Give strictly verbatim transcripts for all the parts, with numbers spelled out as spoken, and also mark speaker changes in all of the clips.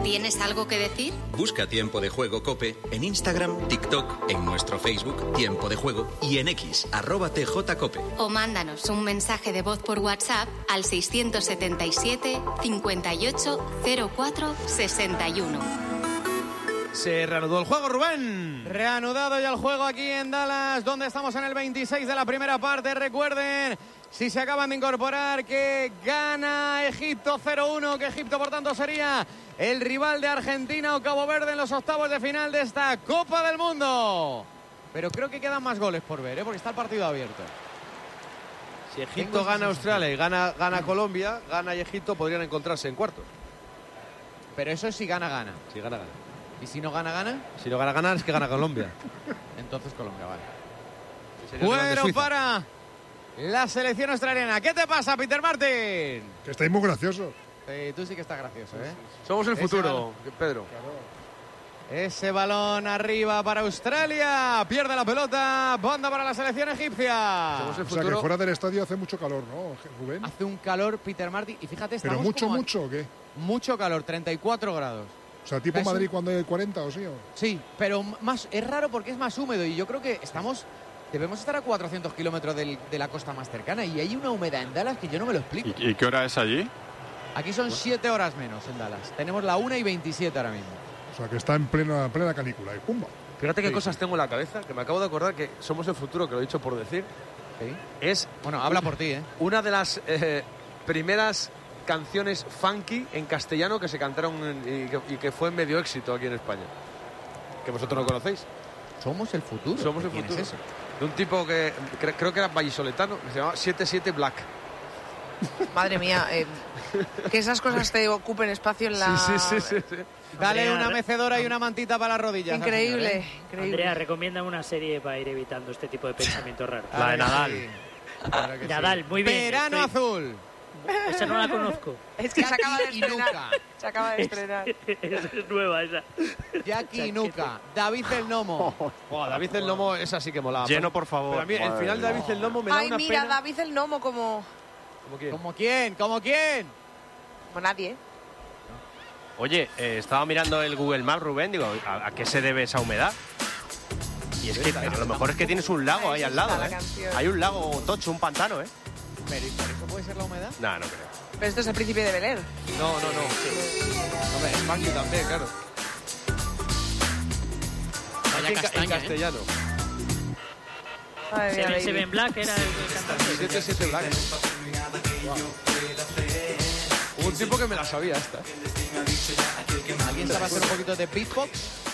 Speaker 1: ¿Tienes algo que decir?
Speaker 2: Busca Tiempo de Juego COPE en Instagram, TikTok, en nuestro Facebook Tiempo de Juego y en X, arroba tjcope.
Speaker 1: O mándanos un mensaje de voz por WhatsApp al seiscientos setenta y siete, cincuenta y ocho, cero cuatro, sesenta y uno.
Speaker 3: Se reanudó el juego, Rubén.
Speaker 4: Reanudado ya el juego aquí en Dallas, donde estamos en el veintiséis de la primera parte. Recuerden, si se acaban de incorporar, que gana Egipto cero uno, que Egipto por tanto sería el rival de Argentina o Cabo Verde en los octavos de final de esta Copa del Mundo. Pero creo que quedan más goles por ver, ¿eh? Porque está el partido abierto.
Speaker 3: Si Egipto gana a Australia y gana, gana Colombia, gana y Egipto podrían encontrarse en cuartos.
Speaker 4: Pero eso es si gana, gana.
Speaker 3: Si gana, gana.
Speaker 4: ¿Y si no gana, gana?
Speaker 3: Si no gana, gana es que gana Colombia.
Speaker 4: Entonces Colombia, vale.
Speaker 3: Bueno,
Speaker 4: bueno, para la selección australiana. ¿Qué te pasa, Peter Martin?
Speaker 5: Que estáis muy graciosos.
Speaker 4: Sí, tú sí que estás gracioso, ¿eh?
Speaker 3: Somos el
Speaker 4: Ese
Speaker 3: futuro,
Speaker 4: balón.
Speaker 3: Pedro.
Speaker 4: Ese balón arriba para Australia. Pierde la pelota. Banda para la selección egipcia.
Speaker 3: Somos el
Speaker 5: O sea,
Speaker 3: futuro.
Speaker 5: que fuera del estadio hace mucho calor, ¿no, Rubén?
Speaker 4: Hace un calor, Peter Martin. Y fíjate, estamos
Speaker 5: ¿Pero mucho,
Speaker 4: como a-
Speaker 5: mucho o qué?
Speaker 4: Mucho calor, treinta y cuatro grados.
Speaker 5: O sea, tipo
Speaker 4: Eso-
Speaker 5: Madrid cuando hay cuarenta o sí. ¿o?
Speaker 4: Sí, pero más es raro porque es más húmedo y yo creo que estamos debemos estar a cuatrocientos kilómetros del- de la costa más cercana y hay una humedad en Dallas que yo no me lo explico.
Speaker 6: ¿Y, y qué hora es allí?
Speaker 4: Aquí son siete horas menos en Dallas. Tenemos la una y veintisiete ahora mismo.
Speaker 5: O sea, que está en plena, plena canícula. Y pumba.
Speaker 3: Fíjate qué
Speaker 4: Sí,
Speaker 3: cosas tengo en la cabeza, que me acabo de acordar que somos el futuro, que lo he dicho por decir.
Speaker 4: ¿Sí?
Speaker 3: Es
Speaker 4: Bueno, habla por ti, ¿eh?
Speaker 3: una de las eh, primeras canciones funky en castellano que se cantaron en- y, que, y que fue medio éxito aquí en España. Que vosotros no conocéis.
Speaker 4: Somos el futuro.
Speaker 3: Somos el
Speaker 4: ¿Quién
Speaker 3: futuro.
Speaker 4: es ese?
Speaker 3: De un tipo que cre- creo que era vallisoletano, que se llamaba setenta y siete Black.
Speaker 7: Madre mía, eh, que esas cosas te ocupen espacio en la...
Speaker 3: Sí, sí, sí, sí, sí.
Speaker 4: Dale
Speaker 8: Andrea,
Speaker 4: una
Speaker 8: re-
Speaker 4: mecedora y una mantita para las rodillas. al
Speaker 7: Increíble,
Speaker 4: señor, ¿eh?
Speaker 7: increíble.
Speaker 8: Andrea, recomienda una serie para ir evitando este tipo de pensamientos raros.
Speaker 4: Claro que sí. Claro que sí.
Speaker 8: Nadal, muy bien.
Speaker 4: Verano
Speaker 8: estoy-
Speaker 4: azul.
Speaker 8: Esa no la conozco.
Speaker 7: Es que se acaba de
Speaker 4: Jackie y
Speaker 7: estrenar.
Speaker 4: Nuca.
Speaker 7: Se acaba de estrenar.
Speaker 8: Esa es nueva esa.
Speaker 4: Jackie y Nuca. David el Nomo.
Speaker 3: Oh, David el Lomo, esa sí que molaba.
Speaker 6: Lleno, por favor.
Speaker 3: Pero a mí el final de David el Lomo me da
Speaker 7: Ay,
Speaker 3: una
Speaker 7: mira,
Speaker 3: pena.
Speaker 7: David el Nomo como...
Speaker 3: ¿Cómo quién?
Speaker 4: ¿Como quién? ¿Como quién?
Speaker 7: como nadie.
Speaker 6: Oye, eh, estaba mirando el Google Maps, Rubén, digo, ¿a, a qué se debe esa humedad? Y es que a lo mejor es que tienes un lago ahí al lado,
Speaker 7: La
Speaker 6: ¿eh?
Speaker 7: canción.
Speaker 6: Hay un lago tocho, un pantano, ¿eh?
Speaker 4: Pero ¿y por eso puede ser la humedad?
Speaker 6: No, no creo.
Speaker 7: Pero esto es el príncipe de Belén.
Speaker 3: No, no, no. Hombre, es funky también, claro.
Speaker 4: Vaya
Speaker 3: Aquí en ca-
Speaker 4: castaña,
Speaker 3: en
Speaker 4: ¿eh?
Speaker 3: castellano.
Speaker 7: Madre mía,
Speaker 8: Seven,
Speaker 7: David.
Speaker 8: Seven Black era el cantante.
Speaker 3: setenta y siete Black. Hubo un tipo que me la sabía esta.
Speaker 4: ¿Alguien sabe hacer un poquito de beatbox?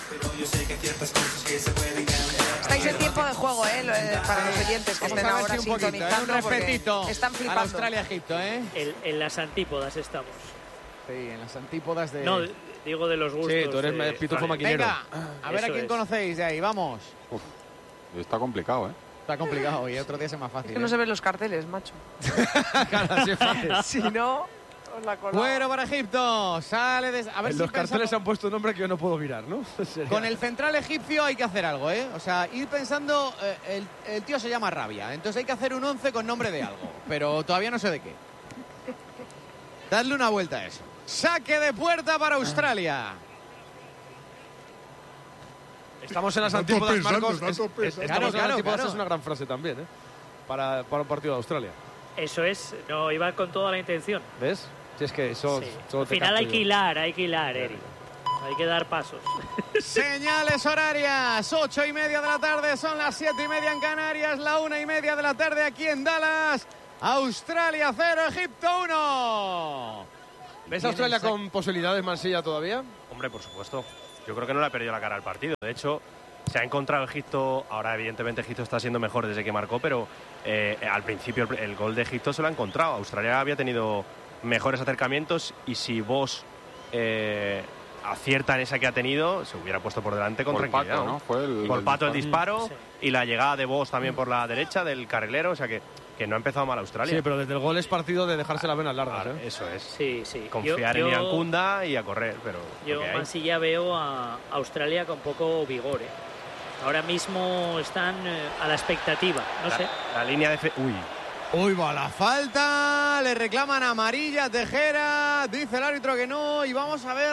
Speaker 7: Estáis en tiempo de juego, ¿eh? Lo- eh, Para los oyentes que
Speaker 4: Vamos
Speaker 7: estén
Speaker 4: a ver
Speaker 7: ahora
Speaker 4: si un poquito, ¿eh? Un
Speaker 7: sintonizando porque
Speaker 4: respetito
Speaker 7: están
Speaker 4: a la
Speaker 7: flipando.
Speaker 4: Australia-Egipto, ¿eh?
Speaker 8: El- en las antípodas estamos.
Speaker 4: Sí, en las antípodas de...
Speaker 8: No, digo de los gustos.
Speaker 3: Sí, tú eres
Speaker 8: de
Speaker 3: pitufo
Speaker 8: Australia.
Speaker 3: maquinero.
Speaker 4: Venga, a ver
Speaker 8: Eso
Speaker 4: a quién
Speaker 8: es.
Speaker 4: conocéis de ahí, vamos.
Speaker 6: Uf, está complicado, ¿eh?
Speaker 4: Está complicado y otro día es más fácil.
Speaker 7: Es que no
Speaker 4: ¿eh?
Speaker 7: se ven los carteles, macho.
Speaker 3: Claro, así es fácil.
Speaker 7: Si no, os la colamos.
Speaker 4: Bueno para Egipto, sale de... A ver
Speaker 3: En
Speaker 4: si
Speaker 3: los carteles
Speaker 4: pensamos-
Speaker 3: han puesto un nombre que yo no puedo mirar, ¿no? Sería-
Speaker 4: Con el central egipcio hay que hacer algo, ¿eh? O sea, ir pensando... eh, el, el tío se llama Rabia, entonces hay que hacer un once con nombre de algo, pero todavía no sé de qué. Dadle una vuelta a eso. Saque de puerta para Australia.
Speaker 3: Estamos en las
Speaker 5: Tanto
Speaker 3: antípodas,
Speaker 5: pensando,
Speaker 3: Marcos.
Speaker 5: tanto
Speaker 3: Es- es-
Speaker 5: pensando.
Speaker 3: estamos
Speaker 4: Claro,
Speaker 3: en las
Speaker 4: claro,
Speaker 3: antípodas,
Speaker 4: claro.
Speaker 3: es una gran frase también, ¿eh? Para, para un partido de Australia.
Speaker 8: Eso es, no, iba con toda la intención.
Speaker 3: ¿Ves? Si es que eso
Speaker 8: Sí.
Speaker 3: solo
Speaker 8: Al
Speaker 3: te
Speaker 8: final
Speaker 3: capto
Speaker 8: hay
Speaker 3: yo.
Speaker 8: que hilar, hay que hilar, Eric. Hay que dar pasos.
Speaker 4: Señales horarias, ocho y media de la tarde, son las siete y media en Canarias, la una y media de la tarde aquí en Dallas. Australia cero, Egipto uno.
Speaker 3: ¿Ves a Australia con posibilidades Mansilla todavía?
Speaker 6: Hombre, por supuesto. Yo creo que no le ha perdido la cara al partido. De hecho, se ha encontrado Egipto. Ahora, evidentemente, Egipto está siendo mejor desde que marcó, pero eh, al principio el, el gol de Egipto se lo ha encontrado. Australia había tenido mejores acercamientos y si vos eh, acierta en esa que ha tenido, se hubiera puesto por delante con
Speaker 9: Por
Speaker 6: tranquilidad.
Speaker 9: Pato, ¿no? Fue el-
Speaker 6: por
Speaker 9: el
Speaker 6: Pato el
Speaker 9: disparo.
Speaker 6: disparo
Speaker 8: Sí.
Speaker 6: y la llegada de Vos también por la derecha del carrilero. O sea que, que no ha empezado mal Australia.
Speaker 3: Sí, pero desde el gol es partido de dejarse las venas largas,
Speaker 6: Claro,
Speaker 3: ¿eh?
Speaker 6: eso es.
Speaker 8: Sí, sí.
Speaker 6: Confiar
Speaker 8: Yo-
Speaker 6: en
Speaker 8: yo-
Speaker 6: Irankunda y a correr, pero
Speaker 8: Yo,
Speaker 6: lo que hay.
Speaker 8: Mansilla, veo a Australia con poco vigor. ¿eh? Ahora mismo están eh, a la expectativa. No
Speaker 6: la,
Speaker 8: sé.
Speaker 6: la línea de... fe- Uy,
Speaker 4: Uy, va la falta, le reclaman amarilla, Tejera, dice el árbitro que no, y vamos a ver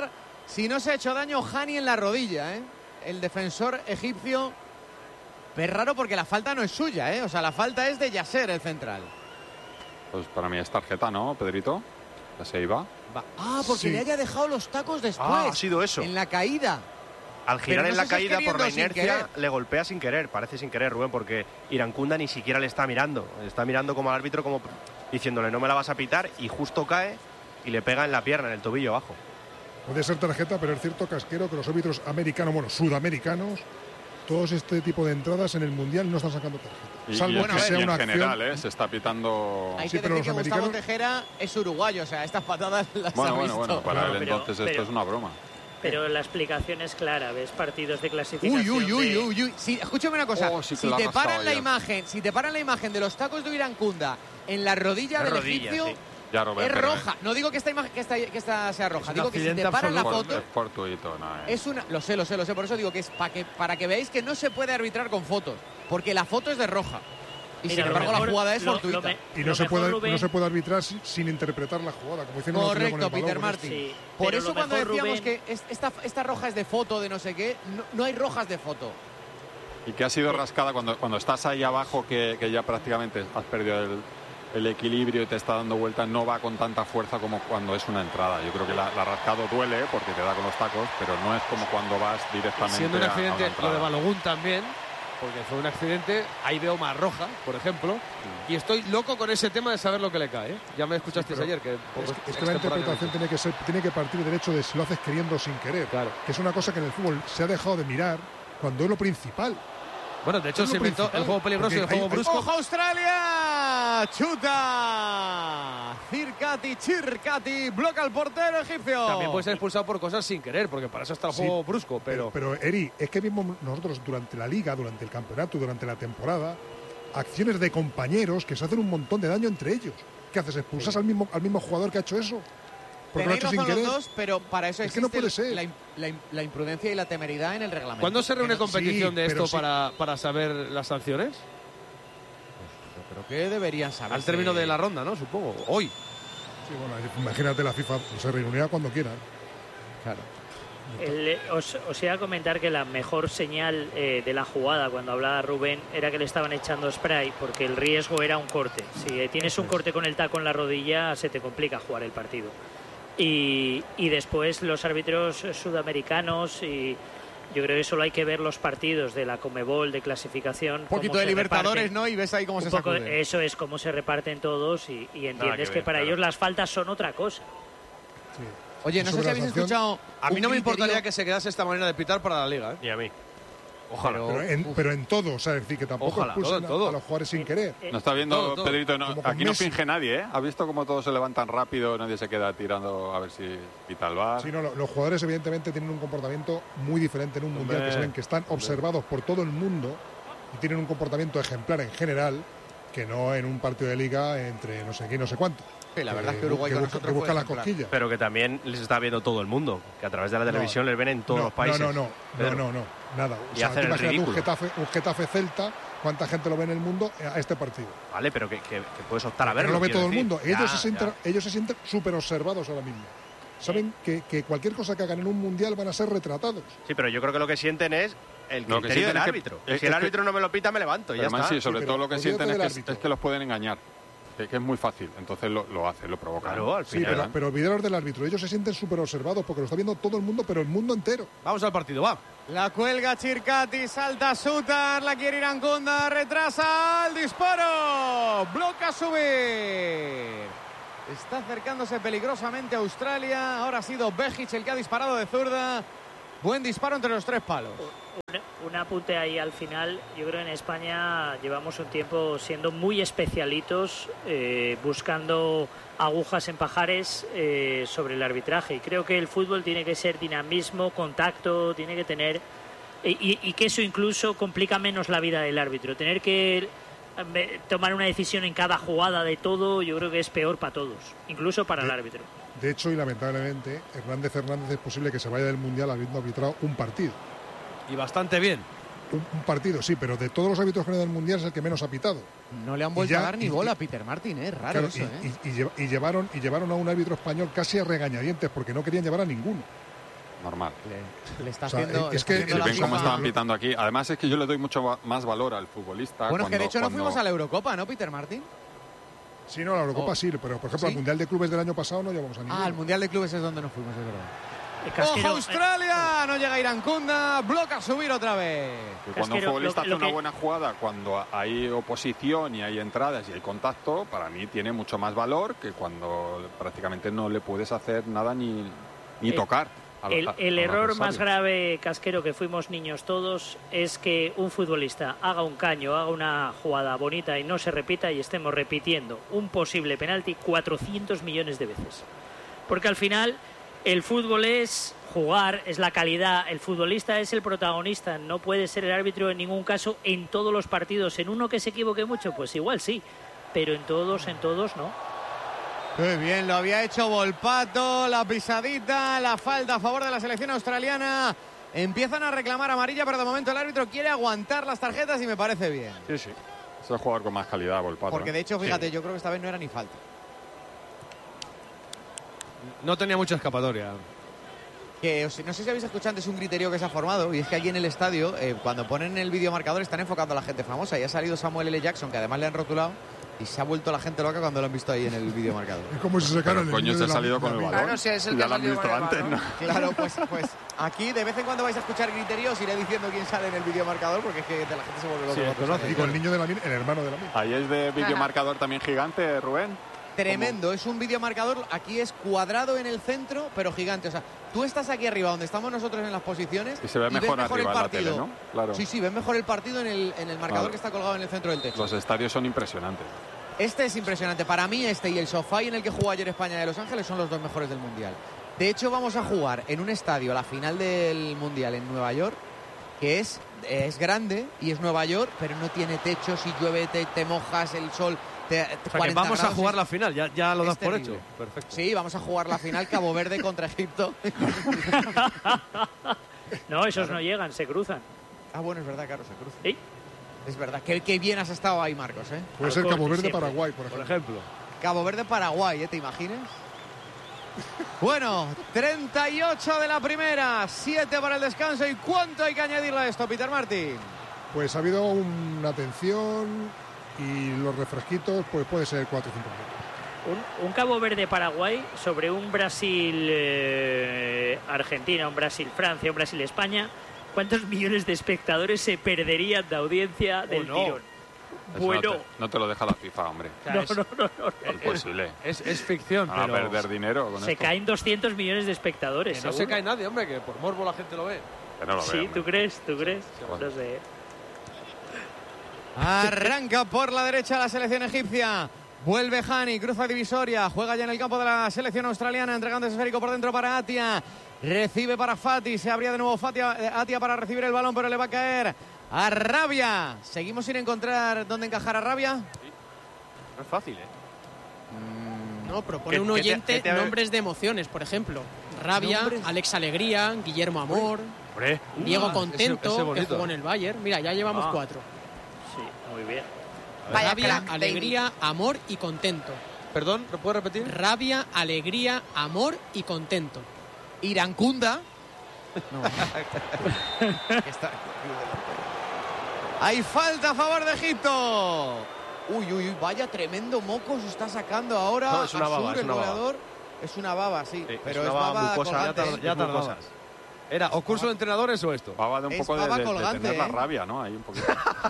Speaker 4: si no se ha hecho daño Hani en la rodilla, ¿eh? El defensor egipcio. Pero es raro porque la falta no es suya, ¿eh? O sea, la falta es de Yasser, el central.
Speaker 9: Pues para mí es tarjeta, ¿no, Pedrito? Ya se iba.
Speaker 4: Va. Ah, porque
Speaker 5: Sí.
Speaker 4: le haya dejado los tacos después.
Speaker 6: Ah, ha sido eso.
Speaker 4: En la caída.
Speaker 6: Al girar
Speaker 4: Pero no
Speaker 6: en la
Speaker 4: sé si es
Speaker 6: caída por
Speaker 4: queriendo
Speaker 6: la
Speaker 4: o sin
Speaker 6: inercia
Speaker 4: querer.
Speaker 6: le golpea sin querer, parece sin querer, Rubén, porque Irankunda ni siquiera le está mirando. Está mirando como al árbitro, como diciéndole no me la vas a pitar, y justo cae y le pega en la pierna, en el tobillo abajo.
Speaker 5: Puede ser tarjeta, pero es cierto, Casquero, que los árbitros americanos, bueno, sudamericanos, todos este tipo de entradas en el Mundial no están sacando tarjeta.
Speaker 9: Y,
Speaker 5: Salvo
Speaker 9: y en,
Speaker 5: que sea
Speaker 9: y en
Speaker 5: una
Speaker 9: general,
Speaker 5: acción...
Speaker 9: ¿eh? Se está pitando...
Speaker 4: Hay
Speaker 5: Sí,
Speaker 4: que
Speaker 5: pero
Speaker 4: decir que
Speaker 5: los
Speaker 4: Gustavo
Speaker 5: americanos-
Speaker 4: Tejera es uruguayo, o sea, estas patadas las
Speaker 9: Bueno,
Speaker 4: ha
Speaker 9: bueno,
Speaker 4: visto.
Speaker 9: bueno, para
Speaker 8: Claro,
Speaker 9: él
Speaker 8: pero-
Speaker 9: entonces esto
Speaker 8: pero-
Speaker 9: es una broma.
Speaker 8: Pero la explicación es clara, ves partidos de clasificación.
Speaker 4: Uy, uy, uy,
Speaker 8: de-
Speaker 4: uy, uy. Sí, escúchame una cosa.
Speaker 9: Oh, sí que
Speaker 4: si
Speaker 9: la ha
Speaker 4: te
Speaker 9: rascado
Speaker 4: paran la
Speaker 9: ya.
Speaker 4: imagen, si te paran la imagen de los tacos de Irankunda en la rodilla
Speaker 6: La
Speaker 4: del
Speaker 6: rodilla,
Speaker 4: egipcio,
Speaker 6: sí.
Speaker 9: Ya, Rubén,
Speaker 4: es
Speaker 9: pero
Speaker 4: roja. No digo que esta imagen que esta, que esta sea roja,
Speaker 3: un
Speaker 4: digo que si te
Speaker 3: accidente
Speaker 4: paran la
Speaker 9: Es,
Speaker 3: absoluto.
Speaker 4: foto
Speaker 9: es fortuito, no, eh.
Speaker 4: es una, lo sé, lo sé, lo sé, por eso digo que es para que para que veáis que no se puede arbitrar con fotos, porque la foto es de roja. Y
Speaker 8: Mira,
Speaker 4: sin
Speaker 8: lo
Speaker 4: embargo
Speaker 8: mejor-
Speaker 4: la jugada es
Speaker 8: lo-
Speaker 4: fortuita.
Speaker 8: lo me-
Speaker 5: Y no
Speaker 8: lo
Speaker 5: se,
Speaker 8: mejor,
Speaker 5: puede,
Speaker 8: Rubén,
Speaker 5: no se puede arbitrar sin, sin interpretar la jugada, como hicieron el otro día con
Speaker 4: Correcto,
Speaker 5: el balón,
Speaker 4: Peter
Speaker 5: ¿no?
Speaker 4: Martin.
Speaker 8: Sí,
Speaker 4: Por
Speaker 8: pero
Speaker 4: eso
Speaker 8: lo
Speaker 4: cuando
Speaker 8: mejor,
Speaker 4: decíamos
Speaker 8: Rubén-
Speaker 4: que es- esta, esta roja es de foto, de no sé qué, no, no hay rojas de foto.
Speaker 9: Y que ha sido rascada cuando, cuando estás ahí abajo, que, que ya prácticamente has perdido el, el equilibrio y te está dando vueltas, no va con tanta fuerza como cuando es una entrada. Yo creo que la, la rascado duele porque te da con los tacos, pero no es como cuando vas directamente
Speaker 3: Siendo un
Speaker 9: a- a una
Speaker 3: accidente, lo
Speaker 9: entrada.
Speaker 3: de Balogun también, porque fue un accidente, ahí veo más roja, por ejemplo, y estoy loco con ese tema de saber lo que le cae, ¿eh? Ya me escuchasteis
Speaker 5: pero
Speaker 3: ayer que...
Speaker 5: Es, que- es que la interpretación tiene que, ser, tiene que partir del hecho de si lo haces queriendo o sin querer.
Speaker 3: Claro.
Speaker 5: Que es una cosa que en el fútbol se ha dejado de mirar cuando es lo principal.
Speaker 3: Bueno, de hecho
Speaker 5: Es lo
Speaker 3: se inventó
Speaker 5: principal,
Speaker 3: el juego peligroso y el
Speaker 5: porque
Speaker 3: juego
Speaker 5: hay- hay-
Speaker 3: brusco.
Speaker 4: ¡Ojo Australia! ¡Chuta! Circati, Chircati, bloca al portero egipcio.
Speaker 3: También puede ser expulsado por cosas sin querer, porque para eso está el
Speaker 5: Sí,
Speaker 3: juego brusco, pero...
Speaker 5: Pero, Eri, es que mismo nosotros durante la liga, durante el campeonato, durante la temporada, acciones de compañeros que se hacen un montón de daño entre ellos. ¿Qué haces? ¿Expulsas al, mismo, al mismo jugador que ha hecho eso? Porque lo ha
Speaker 4: Tenéis
Speaker 5: hecho sin
Speaker 4: razón los
Speaker 5: querer.
Speaker 4: dos, pero para eso
Speaker 5: Es
Speaker 4: existe
Speaker 5: que no puede ser.
Speaker 4: La, im- la im- la imprudencia y la temeridad en el reglamento.
Speaker 3: ¿Cuándo se reúne
Speaker 4: Que no-
Speaker 3: competición
Speaker 5: sí,
Speaker 3: de
Speaker 5: pero
Speaker 3: esto
Speaker 5: sí.
Speaker 3: para, para saber las sanciones?
Speaker 4: Yo creo que deberían saber.
Speaker 3: Al término de la ronda, ¿no? Supongo. Hoy.
Speaker 5: Sí, bueno, imagínate la FIFA se reunirá cuando quiera.
Speaker 4: Claro.
Speaker 8: El- os, os iba a comentar que la mejor señal eh, de la jugada cuando hablaba Rubén era que le estaban echando spray porque el riesgo era un corte. Si eh, tienes un corte con el taco en la rodilla se te complica jugar el partido. Y, y después los árbitros sudamericanos, y yo creo que solo hay que ver los partidos de la Conmebol de clasificación.
Speaker 4: Un poquito
Speaker 8: cómo
Speaker 4: de
Speaker 8: se
Speaker 4: Libertadores,
Speaker 8: reparten.
Speaker 4: ¿no? Y ves ahí cómo
Speaker 8: Un
Speaker 4: se
Speaker 8: poco,
Speaker 4: sacude.
Speaker 8: eso es, cómo se reparten todos y, y entiendes
Speaker 6: que
Speaker 8: que,
Speaker 6: ver,
Speaker 8: para
Speaker 6: claro.
Speaker 8: ellos las faltas son otra cosa.
Speaker 4: Oye, no sé
Speaker 5: Sobre
Speaker 4: si
Speaker 5: la
Speaker 4: habéis
Speaker 5: sanción,
Speaker 4: escuchado.
Speaker 3: A mí
Speaker 4: un
Speaker 3: no me importaría
Speaker 4: criterio-
Speaker 3: que se quedase esta manera de pitar para la liga, ¿eh?
Speaker 6: Y a mí. Ojalá.
Speaker 4: Pero-
Speaker 5: Pero en,
Speaker 4: uf.
Speaker 5: pero en todo, o sea, es decir, que tampoco
Speaker 3: Ojalá,
Speaker 5: expulsen
Speaker 3: todo, todo.
Speaker 5: A, a los jugadores sin querer.
Speaker 8: Eh,
Speaker 9: No está viendo,
Speaker 3: Todo, todo.
Speaker 9: Pedrito, no-
Speaker 5: Como con
Speaker 9: aquí no
Speaker 5: Messi.
Speaker 9: finge nadie, ¿eh? ¿Has visto cómo todos se levantan rápido, nadie se queda tirando a ver si quita el bar?
Speaker 5: Sí, no, lo- los jugadores evidentemente tienen un comportamiento muy diferente en un mundial, que saben que están observados por todo el mundo y tienen un comportamiento ejemplar en general, que no en un partido de liga entre no sé qué y no sé cuánto.
Speaker 4: Sí, la verdad es que Uruguay con
Speaker 5: busca,
Speaker 4: nosotros
Speaker 5: que busca
Speaker 4: fue
Speaker 5: la
Speaker 4: ejemplar.
Speaker 5: cosquilla.
Speaker 6: Pero que también les está viendo todo el mundo, que a través de la televisión les ven en todos
Speaker 5: no,
Speaker 6: los países.
Speaker 5: No, no, no,
Speaker 6: Pedro.
Speaker 5: no, no, no, nada. O
Speaker 6: Y
Speaker 5: sea,
Speaker 6: hacen
Speaker 5: tú
Speaker 6: el
Speaker 5: imagínate un
Speaker 6: ridículo.
Speaker 5: Getafe, un Getafe Celta, ¿cuánta gente lo ve en el mundo a este partido?
Speaker 6: Vale, pero que, que- que puedes optar a
Speaker 5: Que
Speaker 6: verlo.
Speaker 5: no lo ve
Speaker 6: quiero
Speaker 5: todo el
Speaker 6: decir.
Speaker 5: mundo.
Speaker 6: Ya,
Speaker 5: Ellos, se sienten,
Speaker 6: ya.
Speaker 5: ellos se sienten súper observados ahora mismo. Saben que, que cualquier cosa que hagan en un mundial van a ser retratados.
Speaker 6: Sí, pero yo creo que lo que sienten es el
Speaker 9: Lo que
Speaker 6: criterio
Speaker 9: sienten
Speaker 6: del
Speaker 9: es que-
Speaker 6: árbitro.
Speaker 9: es
Speaker 6: si el
Speaker 9: que-
Speaker 6: árbitro no me lo pita, me levanto. y Ya
Speaker 9: Pero,
Speaker 6: está.
Speaker 9: Mansi, sobre
Speaker 5: Sí,
Speaker 9: todo
Speaker 5: pero
Speaker 9: lo que
Speaker 5: olvídate
Speaker 9: sienten es
Speaker 5: del
Speaker 9: que,
Speaker 5: árbitro.
Speaker 9: es que los pueden engañar. Que, que es muy fácil. Entonces lo, lo hacen, lo provocan.
Speaker 6: Claro, al
Speaker 5: Sí,
Speaker 6: final.
Speaker 5: pero, pero olvidaros del árbitro. Ellos se sienten súper observados porque lo está viendo todo el mundo, pero el mundo entero.
Speaker 3: Vamos al partido, va.
Speaker 4: La cuelga Chircati, salta Sutar, la quiere Irankunda, retrasa el disparo. Bloca subir. Está acercándose peligrosamente a Australia. Ahora ha sido Bejic el que ha disparado de zurda. Buen disparo entre los tres palos.
Speaker 8: Un, un apunte ahí al final. Yo creo que en España llevamos un tiempo siendo muy especialitos, eh, buscando agujas en pajares eh, sobre el arbitraje. Y creo que el fútbol tiene que ser dinamismo, contacto, tiene que tener... Y, y que eso incluso complica menos la vida del árbitro. Tener que eh, tomar una decisión en cada jugada de todo, yo creo que es peor para todos, incluso para el
Speaker 5: De-
Speaker 8: árbitro.
Speaker 5: De hecho, y lamentablemente, Hernández Hernández es posible que se vaya del mundial habiendo arbitrado un partido.
Speaker 3: Y bastante bien.
Speaker 5: Un, un partido, sí, pero de todos los árbitros que han ido del mundial es el que menos ha pitado.
Speaker 4: No le han
Speaker 5: Y
Speaker 4: vuelto
Speaker 5: ya-
Speaker 4: a dar ni
Speaker 5: y-
Speaker 4: bola
Speaker 5: y-
Speaker 4: a Peter Martin, ¿eh? Raro
Speaker 5: Claro,
Speaker 4: eso,
Speaker 5: y,
Speaker 4: ¿eh?
Speaker 5: y- y lleva- y llevaron, y llevaron a un árbitro español casi a regañadientes porque no querían llevar a ninguno.
Speaker 9: normal.
Speaker 4: Le, le está
Speaker 5: O sea,
Speaker 4: haciendo...
Speaker 5: es
Speaker 4: le está
Speaker 5: que-
Speaker 4: haciendo
Speaker 9: Si
Speaker 4: la
Speaker 9: ven cómo
Speaker 4: misma-
Speaker 9: estaban pitando aquí. Además es que yo le doy mucho va- más valor al futbolista.
Speaker 4: Bueno, es que de
Speaker 9: cuando-
Speaker 4: hecho no
Speaker 9: cuando-
Speaker 4: fuimos a la Eurocopa, ¿no, Peter Martin?
Speaker 5: Sí, no, la Eurocopa
Speaker 4: Oh.
Speaker 5: sí, pero por ejemplo,
Speaker 4: ¿Sí?
Speaker 5: al Mundial de Clubes del año pasado no llevamos a ninguno.
Speaker 4: Ah, al Mundial de Clubes es donde nos fuimos, es verdad.
Speaker 8: Eh, Casquero,
Speaker 4: ¡Ojo, Australia! No llega Irankunda, bloca subir otra vez.
Speaker 9: Que cuando un
Speaker 8: Casquero,
Speaker 9: futbolista
Speaker 8: lo- lo
Speaker 9: hace una
Speaker 8: que-
Speaker 9: buena jugada, cuando hay oposición y hay entradas y hay contacto, para mí tiene mucho más valor que cuando prácticamente no le puedes hacer nada ni, ni
Speaker 8: Eh,
Speaker 9: tocar. al-
Speaker 8: El,
Speaker 9: a-
Speaker 8: el
Speaker 9: al
Speaker 8: error
Speaker 9: adversario.
Speaker 8: más grave, Casquero, que fuimos niños todos, es que un futbolista haga un caño, haga una jugada bonita y no se repita y estemos repitiendo un posible penalti cuatrocientos millones de veces. Porque al final el fútbol es jugar, es la calidad, el futbolista es el protagonista, no puede ser el árbitro en ningún caso en todos los partidos. En uno que se equivoque mucho, pues igual sí, pero en todos, en todos no.
Speaker 4: Qué bien, lo había hecho Volpato, la pisadita, la falta a favor de la selección australiana. Empiezan a reclamar amarilla, pero de momento el árbitro quiere aguantar las tarjetas y me parece bien.
Speaker 9: Sí, sí. Es el jugador con más calidad, Volpato.
Speaker 4: Porque
Speaker 9: ¿eh?
Speaker 4: de hecho, fíjate,
Speaker 9: Sí.
Speaker 4: yo creo que esta vez no era ni falta.
Speaker 3: No tenía mucha escapatoria.
Speaker 4: Que os- no sé si habéis escuchado antes un griterío que se ha formado, y es que allí en el estadio, eh, cuando ponen el videomarcador, están enfocando a la gente famosa. Y ha salido Samuel L. Jackson, que además le han rotulado, y se ha vuelto la gente loca cuando lo han visto ahí en el videomarcador.
Speaker 5: Es como si se sacaran
Speaker 9: Pero,
Speaker 5: el
Speaker 9: coño,
Speaker 5: niño
Speaker 9: se
Speaker 5: de
Speaker 9: ha
Speaker 5: la-
Speaker 9: salido con el
Speaker 5: la-
Speaker 9: balón.
Speaker 7: Claro, si es el que
Speaker 9: Ya
Speaker 7: ha
Speaker 9: lo han
Speaker 7: salido
Speaker 9: visto
Speaker 7: con el
Speaker 9: antes,
Speaker 7: balón.
Speaker 9: ¿no?
Speaker 4: Claro, pues, pues aquí de vez en cuando vais a escuchar griteríos, iré diciendo quién sale en el videomarcador, porque es que de la gente se vuelve loca.
Speaker 3: Sí,
Speaker 4: cuando
Speaker 3: conoce.
Speaker 4: sale.
Speaker 5: Y con el niño de la el hermano de la mía.
Speaker 9: Ahí es de videomarcador también gigante, Rubén.
Speaker 4: Tremendo, es un videomarcador, aquí es cuadrado en el centro, pero gigante. O sea, tú estás aquí arriba donde estamos nosotros en las posiciones
Speaker 9: Y se ve
Speaker 4: ves
Speaker 9: mejor arriba
Speaker 4: el
Speaker 9: en la
Speaker 4: partido.
Speaker 9: tele, ¿no? Claro.
Speaker 4: Sí, sí, ves mejor el partido en el, en el marcador
Speaker 9: Claro.
Speaker 4: que está colgado en el centro del techo.
Speaker 9: Los estadios son impresionantes.
Speaker 4: Este es impresionante. Para mí este y el sofá en el que jugó ayer España de Los Ángeles son los dos mejores del Mundial. De hecho, vamos a jugar en un estadio la final del Mundial en Nueva York, que es, es grande y es Nueva York, pero no tiene techo. Si llueve te, te mojas, el sol... Te,
Speaker 3: O sea, que
Speaker 4: cuarenta
Speaker 3: vamos a
Speaker 4: grados,
Speaker 3: jugar
Speaker 4: es-
Speaker 3: la final, ya, ya lo
Speaker 4: es
Speaker 3: das por
Speaker 4: terrible.
Speaker 3: hecho. Perfecto.
Speaker 4: Sí, vamos a jugar la final Cabo Verde contra Egipto.
Speaker 8: No, esos no llegan, se cruzan.
Speaker 4: Ah, bueno, es verdad, claro, se cruza.
Speaker 8: Sí.
Speaker 4: Es verdad. Qué, qué bien has estado ahí, Marcos, ¿eh?
Speaker 5: Puede ser
Speaker 8: Al
Speaker 5: Cabo
Speaker 8: corte
Speaker 5: Verde,
Speaker 8: siempre.
Speaker 5: Paraguay, por
Speaker 3: Por
Speaker 5: ejemplo.
Speaker 3: ejemplo.
Speaker 4: Cabo Verde, Paraguay, ¿eh? ¿Te imaginas? Bueno, treinta y ocho de la primera, siete para el descanso. ¿Y cuánto hay que añadirle a esto, Peter Martin?
Speaker 5: Pues ha habido una tensión y los refresquitos, pues puede ser cuatro o cinco minutos.
Speaker 8: Un, un Cabo Verde-Paraguay sobre un Brasil-Argentina, un Brasil-Francia, un Brasil-España. ¿Cuántos millones de espectadores se perderían de audiencia del
Speaker 3: no.
Speaker 8: tirón?
Speaker 9: Eso
Speaker 8: Bueno,
Speaker 9: no, te, no te lo deja la FIFA, hombre.
Speaker 3: O sea,
Speaker 8: no,
Speaker 3: es,
Speaker 8: no, no, no, no.
Speaker 9: Imposible.
Speaker 3: es, es ficción,
Speaker 9: Van a
Speaker 3: pero
Speaker 9: perder dinero con
Speaker 8: Se
Speaker 9: esto.
Speaker 8: caen doscientos millones de espectadores.
Speaker 3: que no se
Speaker 8: seguro.
Speaker 3: cae nadie, hombre, que por morbo la gente lo ve.
Speaker 9: Que no lo
Speaker 8: Sí,
Speaker 9: veo,
Speaker 8: ¿tú
Speaker 9: hombre.
Speaker 8: crees? ¿Tú crees?
Speaker 9: Bueno.
Speaker 8: No sé.
Speaker 4: Arranca por la derecha la selección egipcia. Vuelve Hani, cruza divisoria, juega ya en el campo de la selección australiana, entregando ese esférico por dentro para Atia. Recibe para Fati, se abría de nuevo Fatia, eh, Atia para recibir el balón, pero le va a caer a Rabia. Seguimos sin encontrar dónde encajar a Rabia.
Speaker 6: No es fácil, ¿eh?
Speaker 10: No, propone
Speaker 6: ¿Qué-
Speaker 10: un
Speaker 6: qué te-
Speaker 10: oyente
Speaker 6: qué te ha-
Speaker 10: nombres de emociones, por ejemplo. Rabia,
Speaker 4: Nombres.
Speaker 10: Alex Alegría, Guillermo Amor,
Speaker 6: Hombre,
Speaker 10: Diego
Speaker 3: Ah,
Speaker 10: Contento,
Speaker 3: ese- ese
Speaker 10: que
Speaker 3: bonito.
Speaker 10: jugó en el Bayern. Mira, ya llevamos
Speaker 6: Ah.
Speaker 10: cuatro.
Speaker 8: Sí, muy bien.
Speaker 7: Vaya
Speaker 10: Rabia,
Speaker 7: crack, David.
Speaker 10: Alegría, Amor y Contento.
Speaker 3: Perdón, ¿lo puedes repetir?
Speaker 10: Rabia, Alegría, Amor y Contento.
Speaker 4: Irankunda. Está- Hay falta a favor de Egipto. Uy, uy, uy, vaya tremendo moco se está sacando ahora.
Speaker 6: No, es una
Speaker 4: Asur,
Speaker 6: baba, es
Speaker 4: el
Speaker 6: una baba.
Speaker 4: goleador. Es una baba, sí,
Speaker 6: Sí,
Speaker 4: pero
Speaker 6: es
Speaker 4: es
Speaker 6: una
Speaker 4: baba,
Speaker 6: mucosa, ya
Speaker 4: colgante,
Speaker 6: tar-
Speaker 4: ¿eh?
Speaker 3: Ya
Speaker 6: muy
Speaker 3: tardabas.
Speaker 6: cosas.
Speaker 3: ¿Era o curso de entrenadores o esto?
Speaker 9: Baba de un
Speaker 4: Es
Speaker 9: poco de,
Speaker 4: baba
Speaker 9: de- de
Speaker 4: colgante,
Speaker 9: tener la
Speaker 4: ¿eh?
Speaker 9: rabia, ¿no? Ahí un poquito.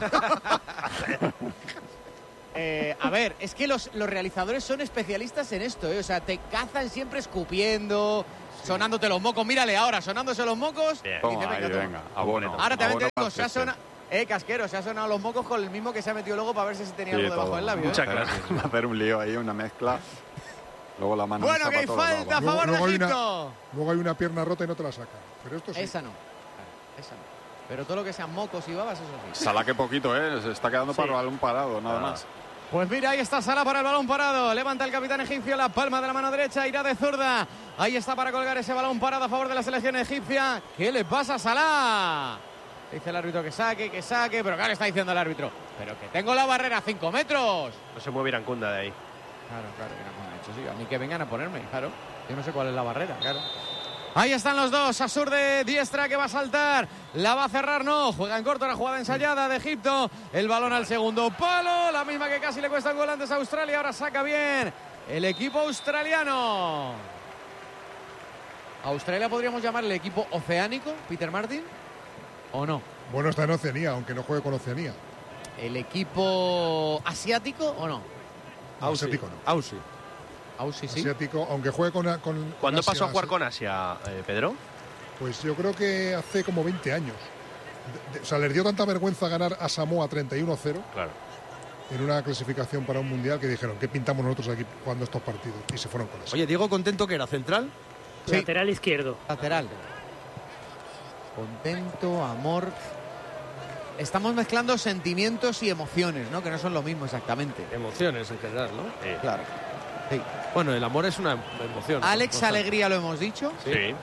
Speaker 4: Eh, a ver, es que los, los realizadores son especialistas en esto, ¿eh? O sea, te cazan siempre escupiendo, sonándote los mocos. Mírale ahora, sonándose los mocos.
Speaker 6: Bien.
Speaker 4: Dice,
Speaker 9: Toma,
Speaker 4: venga,
Speaker 9: ahí,
Speaker 4: toma.
Speaker 9: venga, abono.
Speaker 4: Ahora también te
Speaker 9: abono
Speaker 4: digo, se ha
Speaker 9: Manchester.
Speaker 4: sonado... Eh, casquero, se ha sonado los mocos con el mismo que se ha metido luego para ver si se tenía
Speaker 9: Sí,
Speaker 4: algo debajo
Speaker 9: todo.
Speaker 4: del labio. ¿eh?
Speaker 6: Mucha
Speaker 9: Hacer-
Speaker 6: clase.
Speaker 9: Hacer un lío ahí, una mezcla. Luego la mano
Speaker 4: Bueno,
Speaker 9: esa
Speaker 4: que hay
Speaker 9: para todos
Speaker 4: falta a
Speaker 9: lados.
Speaker 4: favor
Speaker 5: Luego
Speaker 4: de
Speaker 5: hay una-
Speaker 4: Egipto.
Speaker 5: Luego hay una pierna rota y no te la sacan. Pero esto sí.
Speaker 4: Esa no. Esa no. Pero todo lo que sean mocos y babas, eso sí.
Speaker 9: Salah que poquito, ¿eh? Se está quedando para el balón parado, nada
Speaker 6: Ah.
Speaker 9: más.
Speaker 4: Pues mira, ahí está Salah para el balón parado. Levanta el capitán egipcio la palma de la mano derecha, irá de zurda. Ahí está para colgar ese balón parado a favor de la selección egipcia. ¿Qué le pasa a Salah? Dice el árbitro que saque, que saque, pero claro, está diciendo el árbitro. Pero que tengo la barrera a cinco metros.
Speaker 6: No se mueve Irankunda de ahí.
Speaker 4: Claro, claro, que no me han hecho, sí. A mí que vengan a ponerme, claro. Yo no sé cuál es la barrera, claro. Ahí están los dos. Asur de diestra que va a saltar. La va a cerrar, no. Juega en corto la jugada ensayada de Egipto. El balón al segundo palo. La misma que casi le cuesta un gol antes a Australia. Ahora saca bien el equipo australiano. ¿Australia podríamos llamar el equipo oceánico, Peter Martin? ¿O no?
Speaker 5: Bueno, está en Oceanía, aunque no juegue con Oceanía.
Speaker 4: ¿El equipo asiático o no?
Speaker 5: No, asiático no.
Speaker 3: Aussie.
Speaker 4: Aussie, sí.
Speaker 5: Asiático, aunque juegue con, con
Speaker 6: ¿Cuándo
Speaker 5: con Asia,
Speaker 6: pasó a jugar
Speaker 5: sí.
Speaker 6: con Asia, eh, Pedro?
Speaker 5: Pues yo creo que hace como veinte años. De, de, o sea, les dio tanta vergüenza ganar a Samoa treinta y uno cero.
Speaker 6: Claro.
Speaker 5: En una clasificación para un mundial que dijeron, ¿qué pintamos nosotros aquí jugando estos partidos? Y se fueron con eso.
Speaker 3: Oye, Diego Contento, que era central.
Speaker 4: Sí.
Speaker 8: Lateral izquierdo.
Speaker 4: Lateral. Contento, amor. Estamos mezclando sentimientos y emociones, ¿no? Que no son lo mismo exactamente.
Speaker 3: Emociones en general, ¿no?
Speaker 6: Sí.
Speaker 4: Claro. Sí.
Speaker 3: Bueno, el amor es una emoción.
Speaker 4: Alex
Speaker 3: ¿no?
Speaker 4: Alegría, lo hemos dicho.
Speaker 6: Sí.
Speaker 8: Sí.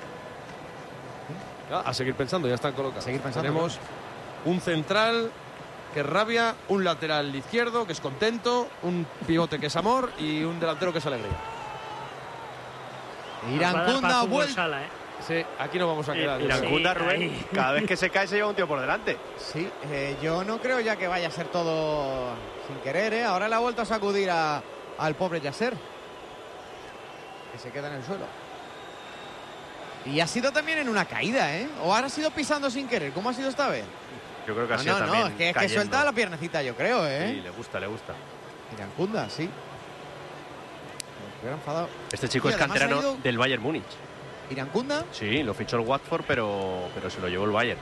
Speaker 3: Ah, a seguir pensando, ya están colocados.
Speaker 4: A seguir pensando,
Speaker 3: Tenemos un central que es Rabia, un lateral izquierdo que es Contento, un pivote que es Amor y un delantero que es Alegría.
Speaker 4: Irankunda, vuelta.
Speaker 8: Sala, ¿eh?
Speaker 3: Sí, aquí nos vamos a quedar.
Speaker 8: Eh,
Speaker 6: Irankunda,
Speaker 8: Sí,
Speaker 6: Rubén,
Speaker 8: ahí.
Speaker 6: cada vez que se cae se lleva un tío por delante.
Speaker 4: Sí, eh, yo no creo ya que vaya a ser todo sin querer, ¿eh? Ahora le ha vuelto a sacudir a, al pobre Yasser, que se queda en el suelo. Y ha sido también en una caída, ¿eh? O ahora ha sido pisando sin querer. ¿Cómo ha sido esta vez?
Speaker 6: Yo creo que ha
Speaker 4: No,
Speaker 6: sido
Speaker 4: no,
Speaker 6: también
Speaker 4: no, es que, es que
Speaker 6: cayendo.
Speaker 4: suelta la piernecita, yo creo,
Speaker 6: Sí,
Speaker 4: ¿eh?
Speaker 6: le gusta, le gusta.
Speaker 4: Irankunda, sí. Me hubiera enfadado.
Speaker 6: Este chico
Speaker 4: Y
Speaker 6: es
Speaker 4: además
Speaker 6: canterano
Speaker 4: ha ido-
Speaker 6: del Bayern Múnich.
Speaker 4: Irankunda.
Speaker 6: Sí, lo fichó el Watford, pero, pero se lo llevó el Bayern.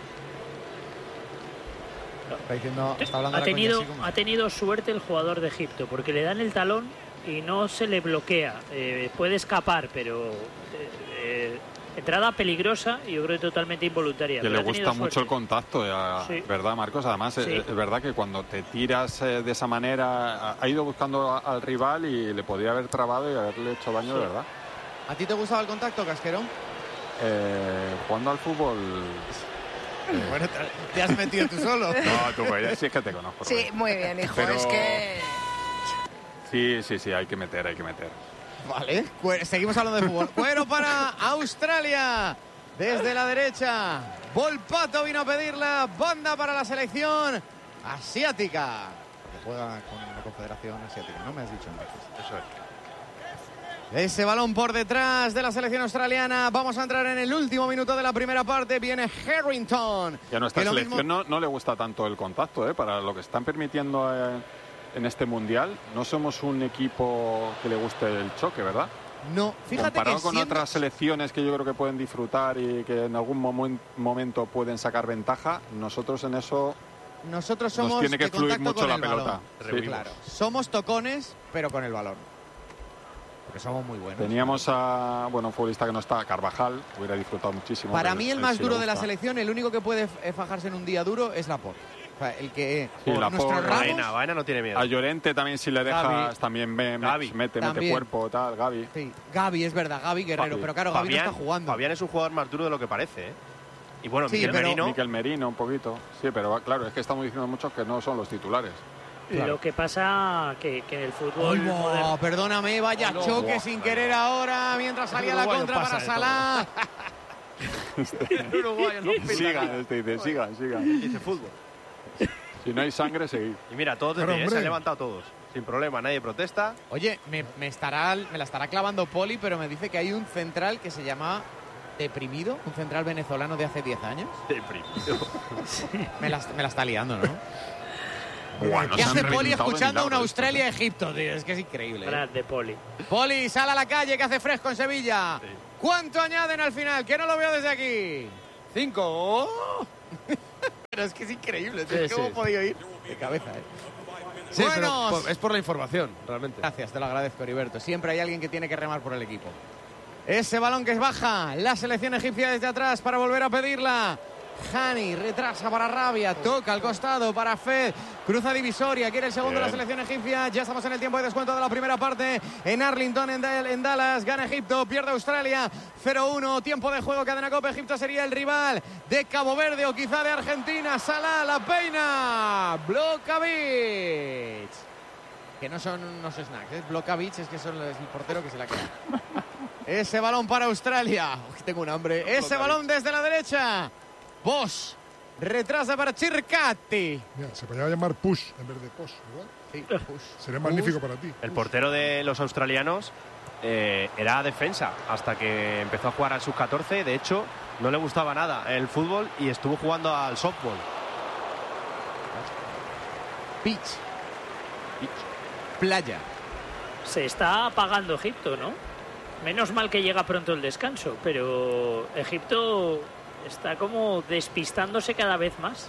Speaker 4: Está diciendo, está hablando
Speaker 8: Ha
Speaker 4: ahora con
Speaker 8: tenido,
Speaker 4: Jesse como-
Speaker 8: ha tenido suerte el jugador de Egipto, porque le dan el talón y no se le bloquea. Eh, puede escapar, pero eh, eh, entrada peligrosa y yo creo que totalmente involuntaria.
Speaker 9: Que
Speaker 8: pero
Speaker 9: le
Speaker 8: ha tenido
Speaker 9: gusta mucho el
Speaker 8: suerte.
Speaker 9: contacto, eh,
Speaker 8: Sí.
Speaker 9: ¿verdad, Marcos? Además,
Speaker 8: Sí.
Speaker 9: es, es verdad que cuando te tiras eh, de esa manera, ha, ha ido buscando a- al rival y le podía haber trabado y haberle hecho daño,
Speaker 8: Sí.
Speaker 9: de verdad.
Speaker 4: ¿A ti te gustaba el contacto, Casquero?
Speaker 9: Eh, jugando al fútbol...
Speaker 4: Bueno, te, te has metido tú solo.
Speaker 9: No, tú, pues, sí es que te conozco.
Speaker 7: Sí,
Speaker 9: Rubén.
Speaker 7: muy bien, hijo.
Speaker 9: Pero-
Speaker 7: Es que...
Speaker 9: Sí, sí, sí, hay que meter, hay que meter.
Speaker 4: Vale, Cue- seguimos hablando de fútbol. Cuero para Australia. Desde la derecha, Volpato vino a pedir la banda para la selección asiática. Que juega con la Confederación Asiática, ¿no me has dicho antes?
Speaker 6: Eso es.
Speaker 4: Ese balón por detrás de la selección australiana. Vamos a entrar en el último minuto de la primera parte. Viene Harrington.
Speaker 9: Y a nuestra
Speaker 4: que lo
Speaker 9: selección
Speaker 4: mismo-
Speaker 9: no, no le gusta tanto el contacto, ¿eh? Para lo que están permitiendo eh, en este Mundial. No somos un equipo que le guste el choque, ¿verdad?
Speaker 4: No, fíjate
Speaker 9: Comparado
Speaker 4: que
Speaker 9: con
Speaker 4: siendo-
Speaker 9: otras selecciones que yo creo que pueden disfrutar y que en algún momen- momento pueden sacar ventaja, nosotros en eso
Speaker 4: nosotros somos
Speaker 9: nos tiene que
Speaker 4: de
Speaker 9: fluir
Speaker 4: contacto
Speaker 9: mucho
Speaker 4: con
Speaker 9: la
Speaker 4: el
Speaker 9: pelota.
Speaker 4: balón.
Speaker 9: Sí.
Speaker 4: Claro, somos tocones, pero con el balón. Porque somos muy buenos.
Speaker 9: Teníamos a, bueno, un futbolista que no está, Carvajal, hubiera disfrutado muchísimo.
Speaker 4: Para
Speaker 9: pero
Speaker 4: mí el
Speaker 9: él
Speaker 4: más
Speaker 9: sí
Speaker 4: duro
Speaker 9: le
Speaker 4: de la
Speaker 9: gusta.
Speaker 4: selección, el único que puede eh, fajarse en un día duro es Laporte. O sea, el que
Speaker 9: Sí,
Speaker 4: por
Speaker 9: Laporte,
Speaker 4: nuestro Ramos,
Speaker 6: Baena, Baena no tiene miedo.
Speaker 9: A Llorente también si le dejas,
Speaker 3: Gavi.
Speaker 9: también me- me-
Speaker 6: Gavi.
Speaker 9: mete, mete
Speaker 4: También.
Speaker 9: cuerpo, tal, Gavi.
Speaker 4: sí, Gavi es verdad, Gavi Guerrero,
Speaker 9: Gavi.
Speaker 4: pero claro, Gavi
Speaker 6: Fabián,
Speaker 4: no está jugando.
Speaker 6: Fabián es un jugador más duro de lo que parece, ¿eh? Y bueno,
Speaker 4: Sí,
Speaker 6: Miguel
Speaker 4: pero-
Speaker 6: Merino,
Speaker 9: Miquel Merino un poquito. Sí, pero va- claro, es que estamos diciendo muchos que no son los titulares.
Speaker 4: Claro.
Speaker 8: Lo que pasa que, que en el fútbol
Speaker 4: Ay,
Speaker 8: moderno-
Speaker 4: no, perdóname, vaya
Speaker 3: No,
Speaker 4: choque
Speaker 3: no,
Speaker 4: sin
Speaker 3: no,
Speaker 4: querer
Speaker 3: no.
Speaker 4: ahora, mientras salía la
Speaker 3: Uruguayo
Speaker 4: contra
Speaker 3: pasa
Speaker 4: para
Speaker 3: de
Speaker 4: Salah.
Speaker 3: Uruguayo no pita
Speaker 9: Sigan,
Speaker 3: nada.
Speaker 9: este dice, sigan, sigan.
Speaker 6: dice fútbol.
Speaker 9: Si no hay sangre, seguid.
Speaker 6: Y mira, todos de
Speaker 5: Pero,
Speaker 6: pie, ¿eh?
Speaker 5: hombre.
Speaker 6: se han levantado todos. Sin problema, nadie protesta.
Speaker 4: Oye, me, me estará, me la estará clavando Poli, pero me dice que hay un central que se llama Deprimido, un central venezolano de hace diez años.
Speaker 6: Deprimido.
Speaker 4: Me la, me la está liando, ¿no?
Speaker 9: Bueno,
Speaker 4: ¿Qué
Speaker 9: se han
Speaker 4: hace Poli
Speaker 9: reventado de
Speaker 4: escuchando una
Speaker 9: milagro
Speaker 4: Australia-Egipto, tío? Es que es increíble. ¿eh?
Speaker 8: Brad de Poli.
Speaker 4: Poli, sal a la calle, que hace fresco en Sevilla.
Speaker 6: Sí.
Speaker 4: ¿Cuánto añaden al final? Que no lo veo desde aquí.
Speaker 3: Cinco. ¡Oh!
Speaker 4: Pero es que es increíble, tío.
Speaker 3: Sí,
Speaker 4: ¿Cómo
Speaker 3: sí.
Speaker 4: he podido ir? De cabeza, ¿eh?
Speaker 3: Sí, pero
Speaker 4: Buenos.
Speaker 3: por- es por la información, realmente.
Speaker 4: Gracias, te lo agradezco, Heriberto. Siempre hay alguien que tiene que remar por el equipo. Ese balón que es baja, la selección egipcia desde atrás para volver a pedirla. Hani retrasa para Rabia, toca al costado para Fed, cruza divisoria, quiere el segundo de la selección egipcia. Ya estamos en el tiempo de descuento de la primera parte en Arlington, en, Dal- en Dallas. Gana Egipto, pierde Australia cero uno. Tiempo de juego, cadena Copa. Egipto sería el rival de Cabo Verde o quizá de Argentina. Salah, la peina, Blokavic. Que no son unos snacks, ¿eh? Blokavic es que son el portero que se la queda. Ese balón para Australia. Uy, tengo un hambre. Ese balón desde la derecha. Bosch. Retrasa para Circati.
Speaker 5: Mira, se podría llamar Push en vez de Posh, ¿verdad?
Speaker 4: Sí, Push.
Speaker 5: Sería magnífico para ti.
Speaker 6: El
Speaker 5: Push.
Speaker 6: portero de los australianos eh, era defensa hasta que empezó a jugar al sub catorce. De hecho, no le gustaba nada el fútbol y estuvo jugando al softball.
Speaker 4: Pitch. Playa.
Speaker 8: Se está apagando Egipto, ¿no? Menos mal que llega pronto el descanso, pero Egipto está como despistándose cada vez más.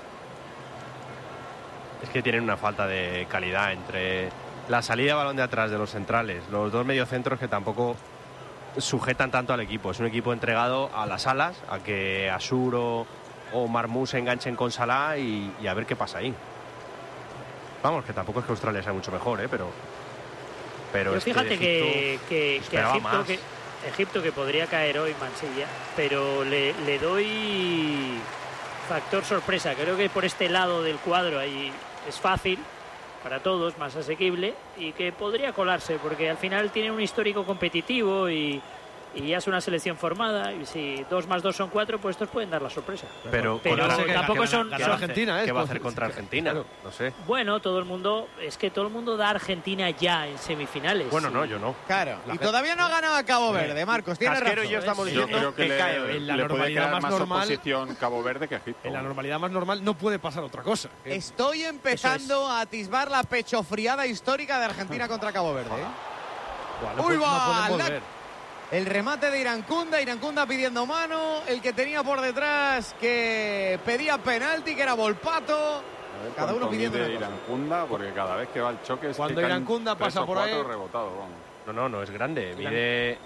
Speaker 6: Es que tienen una falta de calidad entre la salida de balón de atrás de los centrales, los dos mediocentros que tampoco sujetan tanto al equipo. Es un equipo entregado a las alas, a que Asur o, o Marmous se enganchen con Salah y, y a ver qué pasa ahí. Vamos, que tampoco es que Australia sea mucho mejor, ¿eh? pero, pero
Speaker 8: Yo
Speaker 6: es
Speaker 8: fíjate que, que, que,
Speaker 6: esperaba
Speaker 8: Egipto,
Speaker 6: más.
Speaker 8: que Egipto que podría caer hoy Mansilla, pero le, le doy factor sorpresa. Creo que por este lado del cuadro ahí es fácil para todos, más asequible, y que podría colarse porque al final tiene un histórico competitivo y, y ya es una selección formada, y si dos más dos son cuatro, pues estos pueden dar la sorpresa.
Speaker 6: Pero,
Speaker 8: pero
Speaker 6: contra-
Speaker 8: tampoco
Speaker 6: ¿qué
Speaker 8: son,
Speaker 6: va a
Speaker 8: son-
Speaker 6: hacer-
Speaker 3: Argentina, ¿eh?
Speaker 6: ¿Qué va a hacer contra Argentina?
Speaker 3: Claro.
Speaker 6: No sé.
Speaker 8: bueno, todo el mundo, es que todo el mundo da a Argentina ya en semifinales.
Speaker 6: Bueno, no, yo no.
Speaker 4: Claro. Y todavía no ha ganado a Cabo Verde, Marcos. Tienes
Speaker 6: Casquero
Speaker 4: razón.
Speaker 6: y yo estamos
Speaker 9: Yo
Speaker 6: diciendo
Speaker 9: creo que,
Speaker 6: que
Speaker 9: le,
Speaker 6: cae hoy.
Speaker 3: en la
Speaker 9: le puede
Speaker 3: normalidad
Speaker 9: crear
Speaker 3: más
Speaker 9: más
Speaker 3: normal-
Speaker 9: oposición Cabo Verde que Egipto.
Speaker 3: En la normalidad más normal no puede pasar otra cosa.
Speaker 4: Estoy empezando a atisbar la pechofriada histórica de Argentina contra Cabo Verde. ¿eh?
Speaker 3: Buah, no
Speaker 4: Uy,
Speaker 3: puede- no
Speaker 4: va,
Speaker 3: pueden
Speaker 4: la-
Speaker 3: volver.
Speaker 4: El remate de Irancunda, Irancunda pidiendo mano, el que tenía por detrás que pedía penalti, que era Volpato.
Speaker 9: A ver
Speaker 4: Cada uno
Speaker 9: cuánto
Speaker 4: pidiendo
Speaker 9: mide
Speaker 4: una cosa.
Speaker 9: Irancunda, porque cada vez que va el choque es
Speaker 3: Cuando
Speaker 9: que caen
Speaker 3: Irancunda
Speaker 9: tres
Speaker 3: pasa
Speaker 9: o
Speaker 3: por
Speaker 9: cuatro
Speaker 3: ahí-
Speaker 9: rebotados, vamos.
Speaker 6: No, no, no es grande. Mide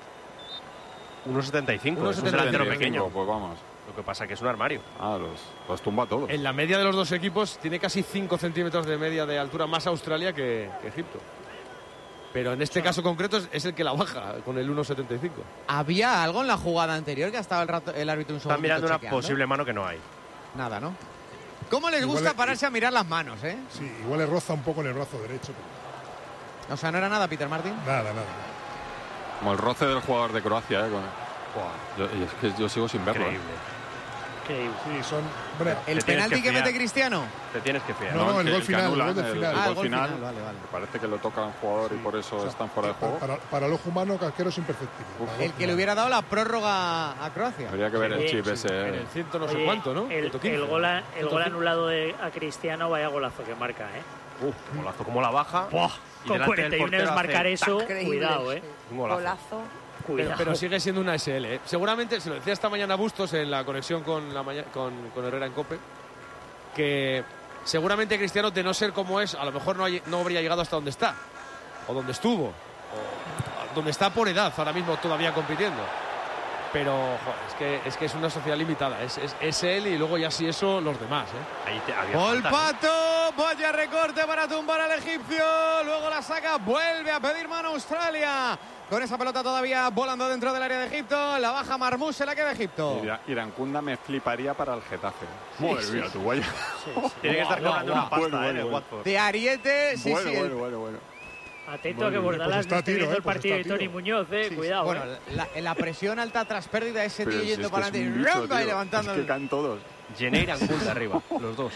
Speaker 6: uno setenta y cinco.
Speaker 3: uno
Speaker 6: Es un
Speaker 3: setenta y cinco,
Speaker 6: delantero pequeño.
Speaker 9: Pues vamos.
Speaker 6: Lo que pasa que es un armario.
Speaker 9: Ah, los, los tumba a todos.
Speaker 3: En la media de los dos equipos tiene casi cinco centímetros de media de altura más Australia que, que Egipto. Pero en este caso concreto es, es el que la baja con el uno setenta y cinco.
Speaker 4: ¿Había algo en la jugada anterior que ha estado el, rato, el árbitro un segundo
Speaker 6: Están mirando una
Speaker 4: chequeando?
Speaker 6: posible mano que no hay.
Speaker 4: Nada, ¿no? ¿Cómo les
Speaker 5: Igual
Speaker 4: gusta
Speaker 5: es-
Speaker 4: pararse a mirar las manos, eh?
Speaker 5: Sí, igual le roza un poco en el brazo derecho. Pero
Speaker 4: O sea, no era nada, Peter Martin.
Speaker 5: nada, nada.
Speaker 9: Como el roce del jugador de Croacia, ¿eh? Con- Yo, y es que yo sigo sin verlo. ¿eh?
Speaker 6: Increíble.
Speaker 8: Increíble.
Speaker 5: Sí, son. Hombre,
Speaker 4: El
Speaker 6: Te tienes
Speaker 4: penalti
Speaker 6: que
Speaker 4: que,
Speaker 6: fiar.
Speaker 4: mete Cristiano.
Speaker 6: Te tienes que fiar.
Speaker 5: No, no, el
Speaker 9: que-
Speaker 5: gol
Speaker 9: que
Speaker 5: final, el
Speaker 9: anulan,
Speaker 5: gol del final.
Speaker 4: Ah,
Speaker 9: El
Speaker 4: el
Speaker 9: gol
Speaker 4: gol
Speaker 9: final,
Speaker 4: final, vale, vale.
Speaker 9: me parece que lo toca un jugador y por eso están fuera de juego.
Speaker 5: para, para el ojo humano, Casquero es imperceptible.
Speaker 9: Uf.
Speaker 5: Para
Speaker 4: El que le hubiera dado la prórroga a Croacia.
Speaker 9: Habría que ver el
Speaker 8: Sí,
Speaker 9: chip
Speaker 8: sí,
Speaker 9: ese.
Speaker 3: En
Speaker 9: ¿eh?
Speaker 3: el ciento no sé
Speaker 8: Oye,
Speaker 3: cuánto, ¿no?
Speaker 8: El,
Speaker 3: ciento quince.
Speaker 8: el gol, a- el
Speaker 3: ciento
Speaker 8: gol
Speaker 3: cinco.
Speaker 8: anulado de, a Cristiano, vaya golazo que marca, ¿eh?
Speaker 6: Uf, golazo, como la baja.
Speaker 8: Buah,
Speaker 6: Y
Speaker 8: con
Speaker 6: delante del
Speaker 8: cuarenta y uno
Speaker 6: portero
Speaker 8: años marcar
Speaker 6: hace
Speaker 8: eso,
Speaker 7: Increíble.
Speaker 8: cuidado, ¿eh?
Speaker 6: un golazo.
Speaker 7: Golazo.
Speaker 3: Pero,
Speaker 8: Cuidado.
Speaker 3: pero sigue siendo una S L. ¿eh? Seguramente, se lo decía esta mañana Bustos en la conexión con, la maña- con, con Herrera en COPE, que seguramente Cristiano, de no ser como es, a lo mejor no, hay- no habría llegado hasta donde está, o donde estuvo, o donde está por edad ahora mismo todavía compitiendo. Pero joder, es, que, es que es una sociedad limitada. Es, es, es él y luego ya si eso, los demás. ¿eh?
Speaker 6: Ahí te, había falta, ¿eh?
Speaker 4: Volpato, vaya recorte para tumbar al egipcio. Luego la saca, vuelve a pedir mano Australia. Con esa pelota todavía volando dentro del área de Egipto. La baja Marmous, se la queda Egipto.
Speaker 9: Ira- Irancunda me fliparía para el Getafe. Madre mía, tu guaya.
Speaker 6: Tiene que estar
Speaker 3: Guau,
Speaker 6: cobrando
Speaker 3: guau,
Speaker 6: una pasta,
Speaker 9: bueno,
Speaker 6: ¿eh? en
Speaker 9: bueno,
Speaker 6: el
Speaker 9: bueno.
Speaker 6: Watford.
Speaker 4: De Ariete, sí,
Speaker 9: bueno,
Speaker 4: sí. el-
Speaker 9: bueno, bueno, bueno.
Speaker 8: Atento
Speaker 9: Muy
Speaker 8: a que
Speaker 9: bien,
Speaker 8: Bordalas
Speaker 5: pues está
Speaker 8: no esté
Speaker 5: a tiro,
Speaker 8: viendo
Speaker 5: eh,
Speaker 8: el
Speaker 5: pues
Speaker 8: partido
Speaker 5: está
Speaker 8: de
Speaker 5: a
Speaker 8: Tony
Speaker 5: tiro.
Speaker 8: Muñoz, eh.
Speaker 4: Sí,
Speaker 8: Cuidado,
Speaker 4: Bueno,
Speaker 8: eh.
Speaker 4: la, en la presión alta tras pérdida, ese
Speaker 9: Pero
Speaker 4: tío
Speaker 9: si
Speaker 4: yendo
Speaker 9: es que
Speaker 4: para
Speaker 9: es
Speaker 4: adelante
Speaker 9: un
Speaker 4: y
Speaker 9: bicho,
Speaker 4: ¡rumba! y
Speaker 9: tío.
Speaker 4: levantando.
Speaker 9: Es que
Speaker 4: el-
Speaker 9: caen todos.
Speaker 6: Jenner Irancunda arriba, los dos.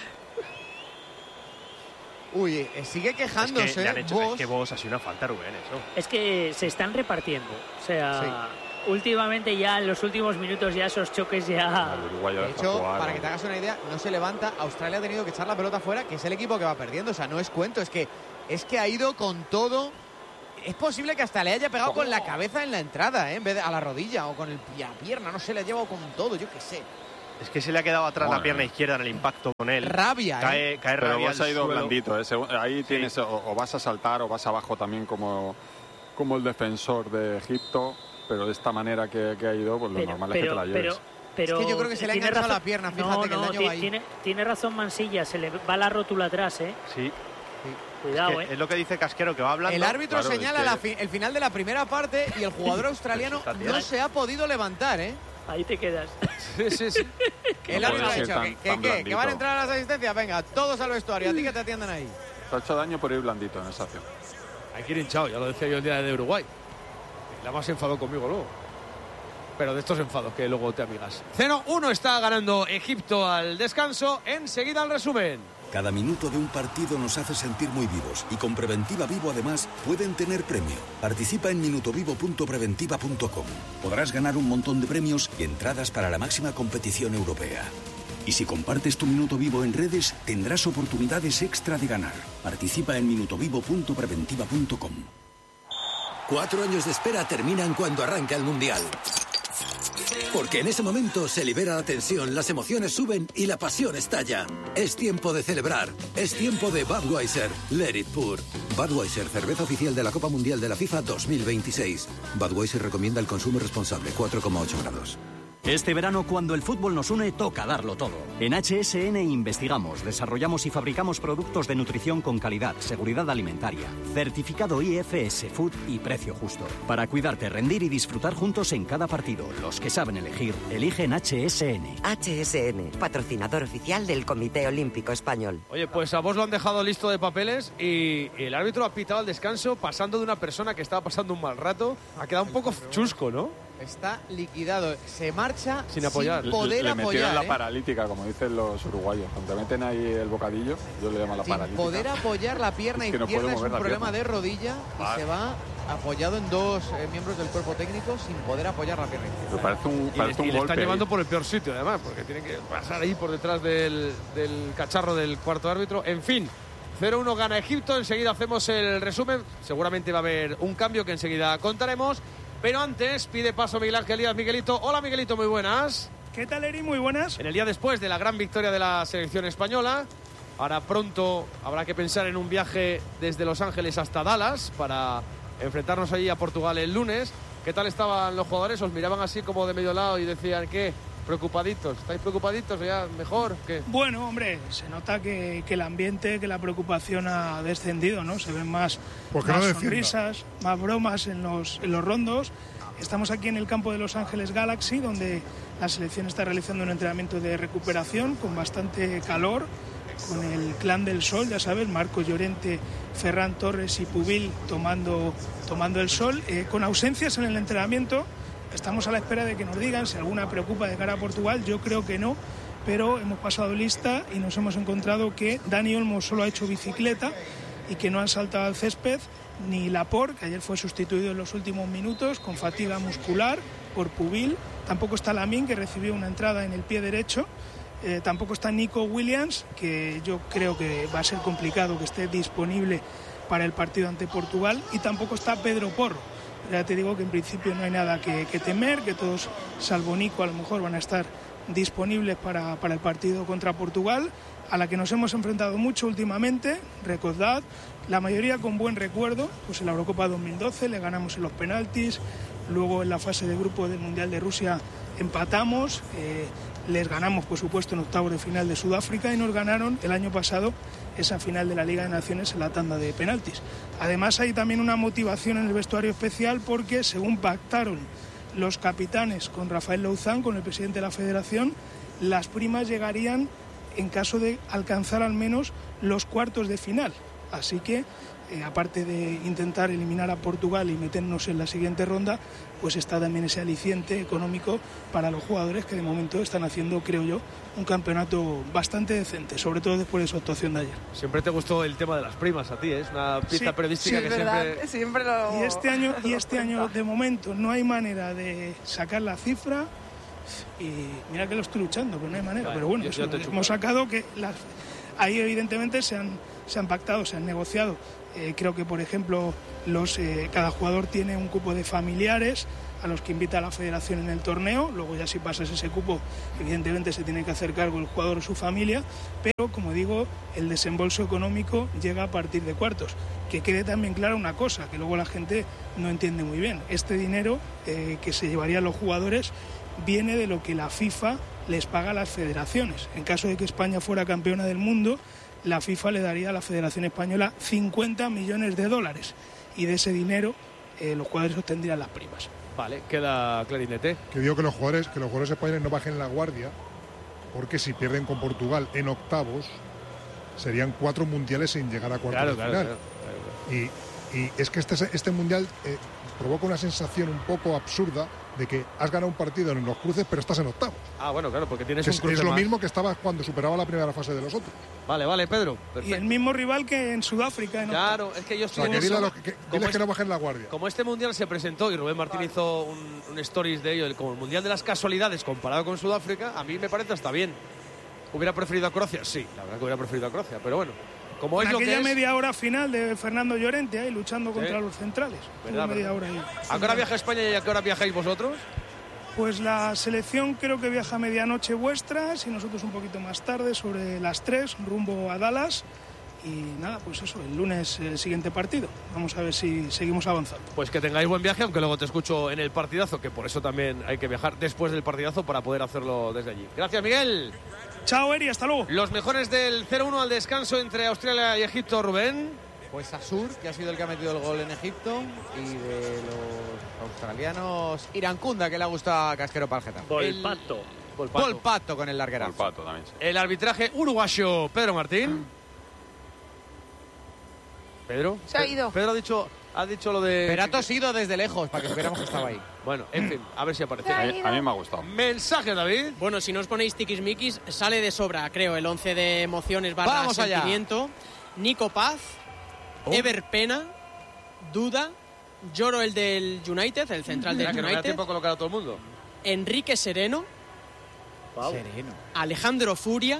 Speaker 4: Uy, eh, sigue
Speaker 6: Es
Speaker 4: quejándose.
Speaker 6: que le han hecho,
Speaker 4: Bosch.
Speaker 6: es que vos ha sido una falta, Rubén, eso.
Speaker 8: Es que se están repartiendo. O sea, últimamente ya en los últimos minutos ya esos choques ya...
Speaker 9: El uruguayo
Speaker 4: De
Speaker 9: deja
Speaker 4: hecho,
Speaker 9: jugar,
Speaker 4: para
Speaker 9: ¿no?
Speaker 4: que te hagas una idea, no se levanta. Australia ha tenido que echar la pelota fuera, que es el equipo que va perdiendo. O sea, no es cuento, es que, es que ha ido con todo. Es posible que hasta le haya pegado con la cabeza en la entrada, ¿eh? En vez de a la rodilla o con el, la pierna. No sé, le ha llevado con todo, yo qué sé.
Speaker 6: Es que se le ha quedado atrás
Speaker 9: Bueno.
Speaker 6: la pierna izquierda en el impacto con él.
Speaker 4: Rabia, ¿eh?
Speaker 6: Cae, cae
Speaker 9: Pero
Speaker 6: rabia
Speaker 9: vos
Speaker 6: al
Speaker 9: ha ido
Speaker 6: suelo.
Speaker 9: blandito, ¿eh? Según- ahí tienes o, o vas a saltar o vas abajo también como, como el defensor de Egipto, pero de esta manera que, que ha ido, pues lo
Speaker 8: Pero,
Speaker 9: normal es que te la
Speaker 8: pero,
Speaker 9: lleves.
Speaker 8: pero,
Speaker 4: Es que yo creo que se le ha
Speaker 8: tiene
Speaker 4: enganchado
Speaker 8: razón-
Speaker 4: la pierna, fíjate
Speaker 8: no,
Speaker 4: que el
Speaker 8: no,
Speaker 4: daño
Speaker 8: ti-
Speaker 4: va ahí.
Speaker 8: Tiene, tiene razón Mansilla, se le va la rótula atrás, ¿eh?
Speaker 6: Sí.
Speaker 8: Cuidado,
Speaker 6: Es, que
Speaker 8: ¿eh?
Speaker 6: es lo que dice Casquero, que va hablando.
Speaker 4: El árbitro
Speaker 9: claro,
Speaker 4: señala
Speaker 9: es que-
Speaker 4: la fi- el final de la primera parte y el jugador australiano
Speaker 6: Está bien.
Speaker 4: no se ha podido levantar, ¿eh?
Speaker 8: Ahí te quedas.
Speaker 3: Sí, sí, sí.
Speaker 4: El
Speaker 9: No
Speaker 4: árbitro ha
Speaker 9: puede
Speaker 4: dicho
Speaker 9: ser
Speaker 4: que,
Speaker 9: tan-
Speaker 4: que,
Speaker 9: tan
Speaker 4: ¿qué?
Speaker 9: blandito.
Speaker 4: que van a entrar a las asistencias. Venga, todos al vestuario. A ti que te atiendan ahí.
Speaker 9: Te ha hecho daño por ir blandito en esa acción.
Speaker 3: Hay que ir hinchado, ya lo decía yo el día de Uruguay. la más enfadó conmigo luego. Pero de estos enfados que luego te amigas. cero uno está ganando Egipto al descanso. Enseguida el resumen.
Speaker 11: Cada minuto de un partido nos hace sentir muy vivos y con Preventiva Vivo además pueden tener premio. Participa en minutovivo punto preventiva punto com. Podrás ganar un montón de premios y entradas para la máxima competición europea. Y si compartes tu minuto vivo en redes, tendrás oportunidades extra de ganar. Participa en minutovivo punto preventiva punto com.
Speaker 12: Cuatro años de espera terminan cuando arranca el Mundial. Porque en ese momento se libera la tensión, las emociones suben y la pasión estalla. Es tiempo de celebrar. Es tiempo de Budweiser. Let it pour. Budweiser, cerveza oficial de la Copa Mundial de la FIFA dos mil veintiséis. Budweiser recomienda el consumo responsable, cuatro coma ocho grados.
Speaker 13: Este verano, cuando el fútbol nos une, toca darlo todo. En H S N investigamos, desarrollamos y fabricamos productos de nutrición con calidad, seguridad alimentaria, certificado I F S Food y precio justo. Para cuidarte, rendir y disfrutar juntos en cada partido. Los que saben elegir, eligen H S N.
Speaker 14: H S N, patrocinador oficial del Comité Olímpico Español.
Speaker 3: Oye, pues a vos lo han dejado listo de papeles y el árbitro ha pitado al descanso pasando de una persona que estaba pasando un mal rato. Ha quedado un poco chusco, ¿no?
Speaker 4: Está liquidado, se marcha
Speaker 3: sin apoyar,
Speaker 4: sin poder
Speaker 9: le, le
Speaker 4: apoyar.
Speaker 9: metieron la
Speaker 4: ¿eh?
Speaker 9: paralítica, como dicen los uruguayos. Cuando te meten ahí el bocadillo, yo le llamo la
Speaker 4: sin
Speaker 9: paralítica.
Speaker 4: Poder apoyar la pierna
Speaker 9: es que no
Speaker 4: izquierda es un problema
Speaker 9: pierna.
Speaker 4: de rodilla
Speaker 9: Vale.
Speaker 4: y se va apoyado en dos eh, miembros del cuerpo técnico sin poder apoyar la pierna izquierda.
Speaker 9: Me parece un,
Speaker 3: Y,
Speaker 9: parece
Speaker 3: le, y
Speaker 9: un
Speaker 3: le
Speaker 9: golpe
Speaker 3: están llevando
Speaker 9: ahí.
Speaker 3: por el peor sitio, además, porque tiene que pasar ahí por detrás del, del cacharro del cuarto árbitro. En fin, cero uno gana Egipto. Enseguida hacemos el resumen. Seguramente va a haber un cambio que enseguida contaremos. Pero antes pide paso Miguel Ángel Díaz. Miguelito. Hola, Miguelito, muy buenas.
Speaker 15: ¿Qué tal, Eri? Muy buenas.
Speaker 3: En el día después de la gran victoria de la selección española, ahora pronto habrá que pensar en un viaje desde Los Ángeles hasta Dallas para enfrentarnos allí a Portugal el lunes. ¿Qué tal estaban los jugadores? ¿Os miraban así como de medio lado y decían, ¿qué? ¿Preocupaditos? ¿Estáis preocupaditos? ¿Ya mejor? ¿Qué?
Speaker 15: Bueno, hombre, se nota que, que el ambiente, que la preocupación ha descendido, ¿no? Se ven más,
Speaker 5: Pues
Speaker 15: más
Speaker 5: no
Speaker 15: sonrisas, más bromas en los, en los rondos. Estamos aquí en el campo de Los Ángeles Galaxy, donde la selección está realizando un entrenamiento de recuperación con bastante calor, con el clan del sol, ya sabes, Marcos Llorente, Ferran Torres y Pubil tomando, tomando el sol, eh, con ausencias en el entrenamiento. Estamos a la espera de que nos digan si alguna preocupa de cara a Portugal. Yo creo que no, pero hemos pasado lista y nos hemos encontrado que Dani Olmo solo ha hecho bicicleta y que no han saltado al césped, ni Laporte, que ayer fue sustituido en los últimos minutos con fatiga muscular por Pubil. Tampoco está Lamine, que recibió una entrada en el pie derecho. Eh, tampoco está Nico Williams, que yo creo que va a ser complicado que esté disponible para el partido ante Portugal. Y tampoco está Pedro Porro. Ya te digo que en principio no hay nada que, que temer, que todos, salvo Nico, a lo mejor van a estar disponibles para, para el partido contra Portugal, a la que nos hemos enfrentado mucho últimamente. Recordad, la mayoría con buen recuerdo, pues en la Eurocopa dos mil doce le ganamos en los penaltis, luego en la fase de grupo del Mundial de Rusia empatamos, eh, les ganamos por supuesto en octavos de final de Sudáfrica y nos ganaron el año pasado esa final de la Liga de Naciones en la tanda de penaltis. Además hay también una motivación en el vestuario especial porque según pactaron los capitanes con Rafael Louzán, con el presidente de la federación, las primas llegarían en caso de alcanzar al menos los cuartos de final. Así que, eh, aparte de intentar eliminar a Portugal y meternos en la siguiente ronda, pues está también ese aliciente económico para los jugadores que de momento están haciendo, creo yo, un campeonato bastante decente, sobre todo después de su actuación de ayer.
Speaker 3: Siempre te gustó el tema de las primas a ti, ¿eh? Es una pieza
Speaker 7: Sí,
Speaker 3: periodística
Speaker 7: sí,
Speaker 3: que
Speaker 7: es verdad,
Speaker 3: siempre...
Speaker 7: siempre lo...
Speaker 15: Y este año, y este año de momento no hay manera de sacar la cifra. Y mira que lo estoy luchando, pero no hay manera.
Speaker 3: Vale,
Speaker 15: pero bueno,
Speaker 3: yo-
Speaker 15: eso,
Speaker 3: yo te chupo.
Speaker 15: hemos sacado que las, ahí evidentemente se han, se han pactado, se han negociado. Eh, creo que, por ejemplo, los, eh, cada jugador tiene un cupo de familiares a los que invita a la federación en el torneo. Luego ya si pasas ese cupo, evidentemente se tiene que hacer cargo el jugador o su familia. Pero, como digo, el desembolso económico llega a partir de cuartos. Que quede también clara una cosa, que luego la gente no entiende muy bien. Este dinero eh, que se llevarían los jugadores viene de lo que la FIFA les paga a las federaciones. En caso de que España fuera campeona del mundo, la FIFA le daría a la Federación Española cincuenta millones de dólares y de ese dinero eh, los jugadores obtendrían las primas.
Speaker 3: Vale, queda clarinete.
Speaker 5: Que digo que los jugadores, que los jugadores españoles no bajen la guardia, porque si pierden con Portugal en octavos, serían cuatro mundiales sin llegar a cuartos
Speaker 3: Claro,
Speaker 5: de
Speaker 3: claro,
Speaker 5: final.
Speaker 3: claro, claro, claro.
Speaker 5: Y, y es que este, este mundial, eh, provoca una sensación un poco absurda de que has ganado un partido en los cruces, pero estás en octavos.
Speaker 3: Ah, bueno, claro, porque tienes
Speaker 5: que
Speaker 3: un
Speaker 5: es,
Speaker 3: cruce
Speaker 5: es lo
Speaker 3: más.
Speaker 5: mismo que estabas cuando superaba la primera fase de los otros.
Speaker 3: Vale, vale, Pedro. Perfecto.
Speaker 15: Y el mismo rival que en Sudáfrica. En
Speaker 3: claro, es que yo estoy
Speaker 5: o sea,
Speaker 3: en
Speaker 5: que
Speaker 3: eso.
Speaker 5: dile, que, que, diles que no bajen la guardia.
Speaker 3: Como este Mundial se presentó y Rubén Martín hizo un, un stories de ello, como el Mundial de las casualidades comparado con Sudáfrica, a mí me parece hasta bien. ¿Hubiera preferido a Croacia? Sí, la verdad que hubiera preferido a Croacia, pero bueno. Como es
Speaker 15: en
Speaker 3: lo que
Speaker 15: aquella
Speaker 3: es...
Speaker 15: media hora final de Fernando Llorente ahí luchando
Speaker 3: Sí.
Speaker 15: contra los centrales.
Speaker 3: ¿Verdad,
Speaker 15: media
Speaker 3: verdad?
Speaker 15: hora ahí.
Speaker 3: ¿A qué hora viaja España y a qué hora viajáis vosotros?
Speaker 15: Pues la selección creo que viaja a medianoche vuestras y nosotros un poquito más tarde, sobre las tres, rumbo a Dallas. Y nada, pues eso, el lunes el siguiente partido. Vamos a ver si seguimos avanzando.
Speaker 3: Pues que tengáis buen viaje, aunque luego te escucho en el partidazo, que por eso también hay que viajar después del partidazo para poder hacerlo desde allí. Gracias, Miguel.
Speaker 15: Chao, Eri, hasta luego.
Speaker 3: Los mejores del cero uno al descanso entre Australia y Egipto, Rubén.
Speaker 4: Pues Asur, que ha sido el que ha metido el gol en Egipto, y de los australianos, Irankunda, que le ha gustado a Casquero Palgeta.
Speaker 8: Volpato.
Speaker 3: Volpato.
Speaker 4: Volpato con el larguerazo.
Speaker 9: Volpato también, sí.
Speaker 3: El arbitraje uruguayo, Pedro Martín. Pedro.
Speaker 7: Se ha ido.
Speaker 3: Pedro ha dicho, ha dicho lo de...
Speaker 4: Pero ha tosido desde lejos, para que supiéramos que estaba ahí.
Speaker 3: Bueno, en fin, a ver si aparece.
Speaker 9: A mí, a mí me ha gustado.
Speaker 3: Mensaje, David.
Speaker 10: Bueno, si no os ponéis tiquismiquis, sale de sobra, creo, el once de emociones barra
Speaker 4: Vamos allá.
Speaker 10: sentimiento. Nico Paz, Ever Pena, Duda, Lloro el del United, el central del
Speaker 3: Mira, que no me da
Speaker 10: United,
Speaker 3: tiempo a colocar a todo el mundo.
Speaker 10: Enrique Sereno,
Speaker 8: Wow.
Speaker 4: Sereno.
Speaker 10: Alejandro Furia,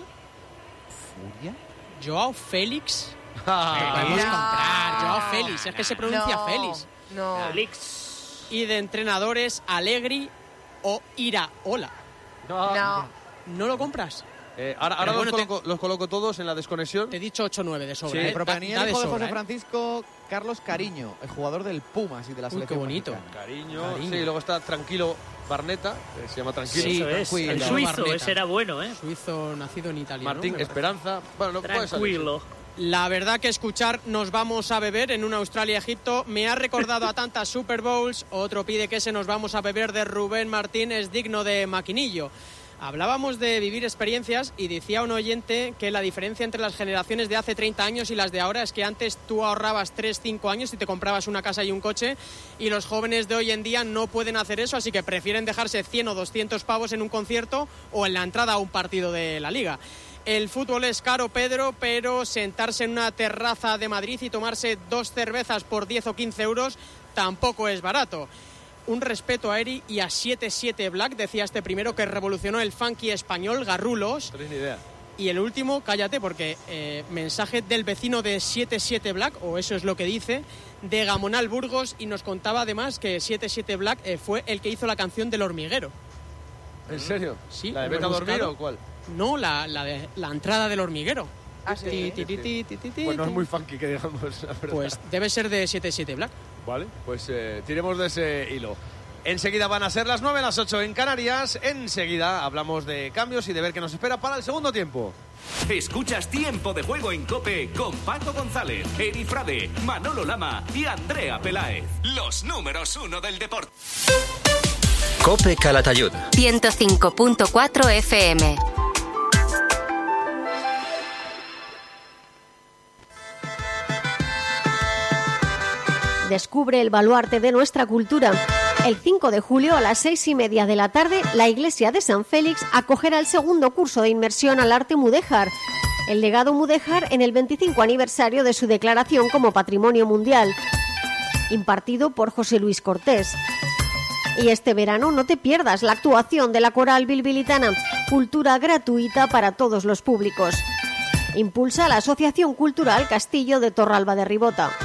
Speaker 4: ¿Furia?
Speaker 10: Joao Félix.
Speaker 3: Ah,
Speaker 10: Podemos
Speaker 7: no.
Speaker 10: comprar, Joao Félix, es que se pronuncia
Speaker 7: No,
Speaker 10: Félix.
Speaker 7: No.
Speaker 8: Alix.
Speaker 10: Y de entrenadores, Allegri o Iraola.
Speaker 7: No.
Speaker 10: ¿No lo compras?
Speaker 3: Eh, ahora ahora
Speaker 10: Pero
Speaker 3: los,
Speaker 10: bueno, te-
Speaker 3: coloco, los coloco todos en la desconexión.
Speaker 10: Te he dicho ocho nueve de sobra.
Speaker 3: Sí,
Speaker 10: ¿eh?
Speaker 4: Pero
Speaker 10: Da-
Speaker 4: para mí
Speaker 10: da
Speaker 4: el hijo de
Speaker 10: sobra,
Speaker 4: José
Speaker 10: ¿eh?
Speaker 4: Francisco, Carlos Cariño, el jugador del Pumas y de la
Speaker 10: Uy, qué
Speaker 4: selección
Speaker 10: bonito.
Speaker 4: mexicana.
Speaker 3: Cariño.
Speaker 10: Cariño.
Speaker 3: Sí, luego está Tranquilo Barneta, que se llama Tranquilo.
Speaker 10: Sí,
Speaker 8: Eso es.
Speaker 4: tranquilo.
Speaker 8: El
Speaker 10: Claro,
Speaker 8: suizo,
Speaker 10: Barneta.
Speaker 8: ese era bueno, ¿eh?
Speaker 10: Suizo nacido en Italia.
Speaker 3: Martín
Speaker 10: ¿no? Me parece.
Speaker 3: Esperanza. Bueno, no puede salir.
Speaker 8: Tranquilo.
Speaker 10: La verdad que escuchar Nos vamos a beber en una Australia-Egipto me ha recordado a tantas Super Bowls. Otro pide que ese Nos vamos a beber de Rubén Martín es digno de maquinillo. Hablábamos de vivir experiencias y decía un oyente que la diferencia entre las generaciones de hace treinta años y las de ahora es que antes tú ahorrabas tres cinco años y te comprabas una casa y un coche, y los jóvenes de hoy en día no pueden hacer eso, así que prefieren dejarse cien o doscientos pavos en un concierto o en la entrada a un partido de la Liga. El fútbol es caro, Pedro, pero sentarse en una terraza de Madrid y tomarse dos cervezas por diez o quince euros tampoco es barato. Un respeto a Eri y a siete siete Black, decía este primero, que revolucionó el funky español, Garrulos.
Speaker 3: No tenéis ni idea.
Speaker 10: Y el último, cállate, porque eh, mensaje del vecino de siete siete Black, o eso es lo que dice, de Gamonal Burgos, y nos contaba además que siete siete Black eh, fue el que hizo la canción del hormiguero.
Speaker 3: ¿En serio?
Speaker 10: Sí.
Speaker 3: ¿La de
Speaker 10: lo
Speaker 3: Vete a
Speaker 10: he
Speaker 3: dormir
Speaker 10: buscado.
Speaker 3: o cuál?
Speaker 10: No, la, la, de, la entrada del hormiguero.
Speaker 7: Ah, sí.
Speaker 10: Ti, ti, ti, ti, ti, ti, ti,
Speaker 3: Pues no es
Speaker 10: ti.
Speaker 3: muy funky, que digamos, la verdad.
Speaker 10: Pues debe ser de siete siete Black.
Speaker 3: Vale, pues eh, tiremos de ese hilo. Enseguida van a ser las nueve, las ocho en Canarias. Enseguida hablamos de cambios y de ver qué nos espera para el segundo tiempo.
Speaker 16: Escuchas Tiempo de Juego en COPE con Paco González, Eri Frade, Manolo Lama y Andrea Peláez. Los números uno del deporte.
Speaker 2: COPE Calatayud.
Speaker 1: ciento cinco punto cuatro F M.
Speaker 17: Descubre el baluarte de nuestra cultura. El cinco de julio a las seis y media de la tarde, la iglesia de San Félix acogerá el segundo curso de inmersión al arte mudéjar. El legado mudéjar en el veinticinco aniversario de su declaración como Patrimonio Mundial, impartido por José Luis Cortés. Y este verano no te pierdas la actuación de la Coral Bilbilitana, cultura gratuita para todos los públicos. Impulsa la Asociación Cultural Castillo de Torralba de Ribota.